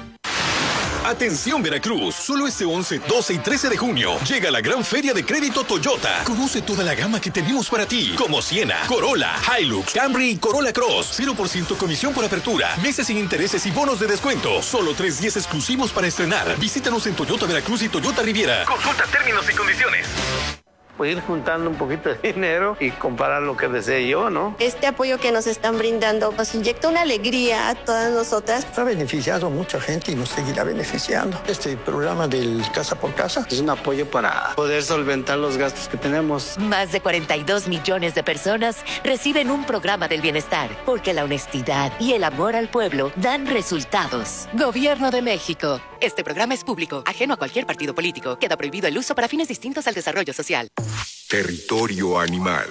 Atención Veracruz, solo este once, doce y trece de junio llega la gran feria de crédito Toyota. Conoce toda la gama que tenemos para ti, como Siena, Corolla, Hilux, Camry y Corolla Cross. cero por ciento comisión por apertura, meses sin intereses y bonos de descuento. Solo tres días exclusivos para estrenar. Visítanos en Toyota Veracruz y Toyota Riviera. Consulta términos y condiciones. Pues ir juntando un poquito de dinero y comparar lo que desee yo, ¿no? Este apoyo que nos están brindando nos inyecta una alegría a todas nosotras. Ha beneficiado a mucha gente y nos seguirá beneficiando. Este programa del Casa por Casa es un apoyo para poder solventar los gastos que tenemos. Más de cuarenta y dos millones de personas reciben un programa del bienestar, porque la honestidad y el amor al pueblo dan resultados. Gobierno de México. Este programa es público, ajeno a cualquier partido político. Queda prohibido el uso para fines distintos al desarrollo social. Territorio animal.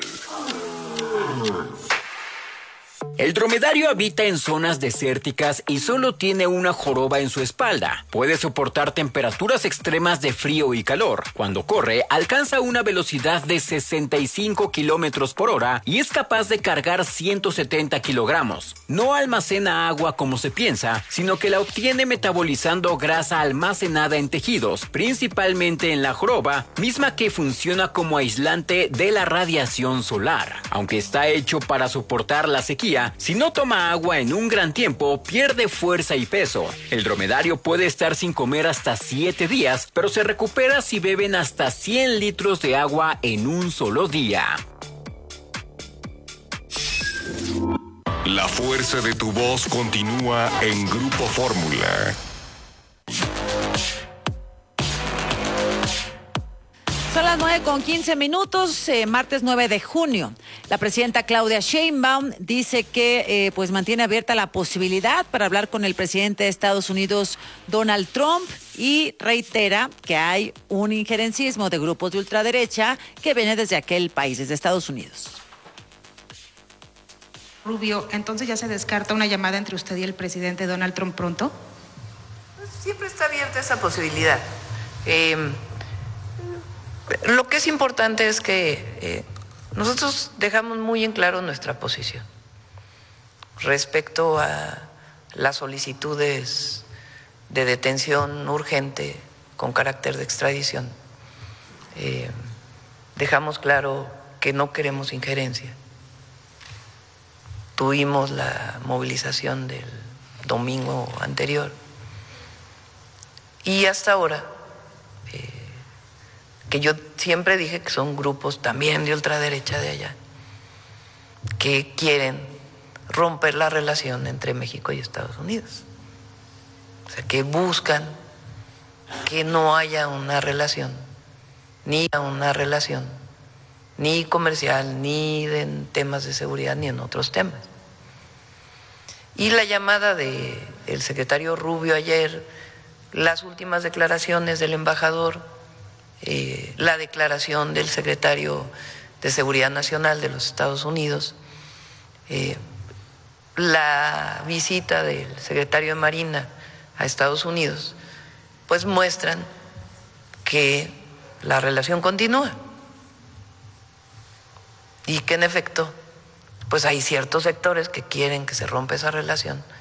El dromedario habita en zonas desérticas y solo tiene una joroba en su espalda. Puede soportar temperaturas extremas de frío y calor. Cuando corre, alcanza una velocidad de sesenta y cinco kilómetros por hora y es capaz de cargar ciento setenta kilogramos. No almacena agua como se piensa, sino que la obtiene metabolizando grasa almacenada en tejidos, principalmente en la joroba, misma que funciona como aislante de la radiación solar. Aunque está hecho para soportar la sequía, si no toma agua en un gran tiempo, pierde fuerza y peso. El dromedario puede estar sin comer hasta siete días, pero se recupera si beben hasta cien litros de agua en un solo día. La fuerza de tu voz continúa en Grupo Fórmula. Son las nueve con quince minutos, eh, martes nueve de junio. La presidenta Claudia Sheinbaum dice que eh, pues mantiene abierta la posibilidad para hablar con el presidente de Estados Unidos, Donald Trump, y reitera que hay un injerencismo de grupos de ultraderecha que viene desde aquel país, desde Estados Unidos. Rubio, ¿entonces ya se descarta una llamada entre usted y el presidente Donald Trump pronto? Siempre está abierta esa posibilidad. Eh, Lo que es importante es que eh, nosotros dejamos muy en claro nuestra posición respecto a las solicitudes de detención urgente con carácter de extradición. Eh, dejamos claro que no queremos injerencia. Tuvimos la movilización del domingo anterior y hasta ahora que yo siempre dije que son grupos también de ultraderecha de allá, que quieren romper la relación entre México y Estados Unidos. O sea, que buscan que no haya una relación, ni una relación, ni comercial, ni de, en temas de seguridad, ni en otros temas. Y la llamada del secretario Rubio ayer, las últimas declaraciones del embajador, eh, la declaración del secretario de Seguridad Nacional de los Estados Unidos, eh, la visita del secretario de Marina a Estados Unidos, pues muestran que la relación continúa y que en efecto pues hay ciertos sectores que quieren que se rompa esa relación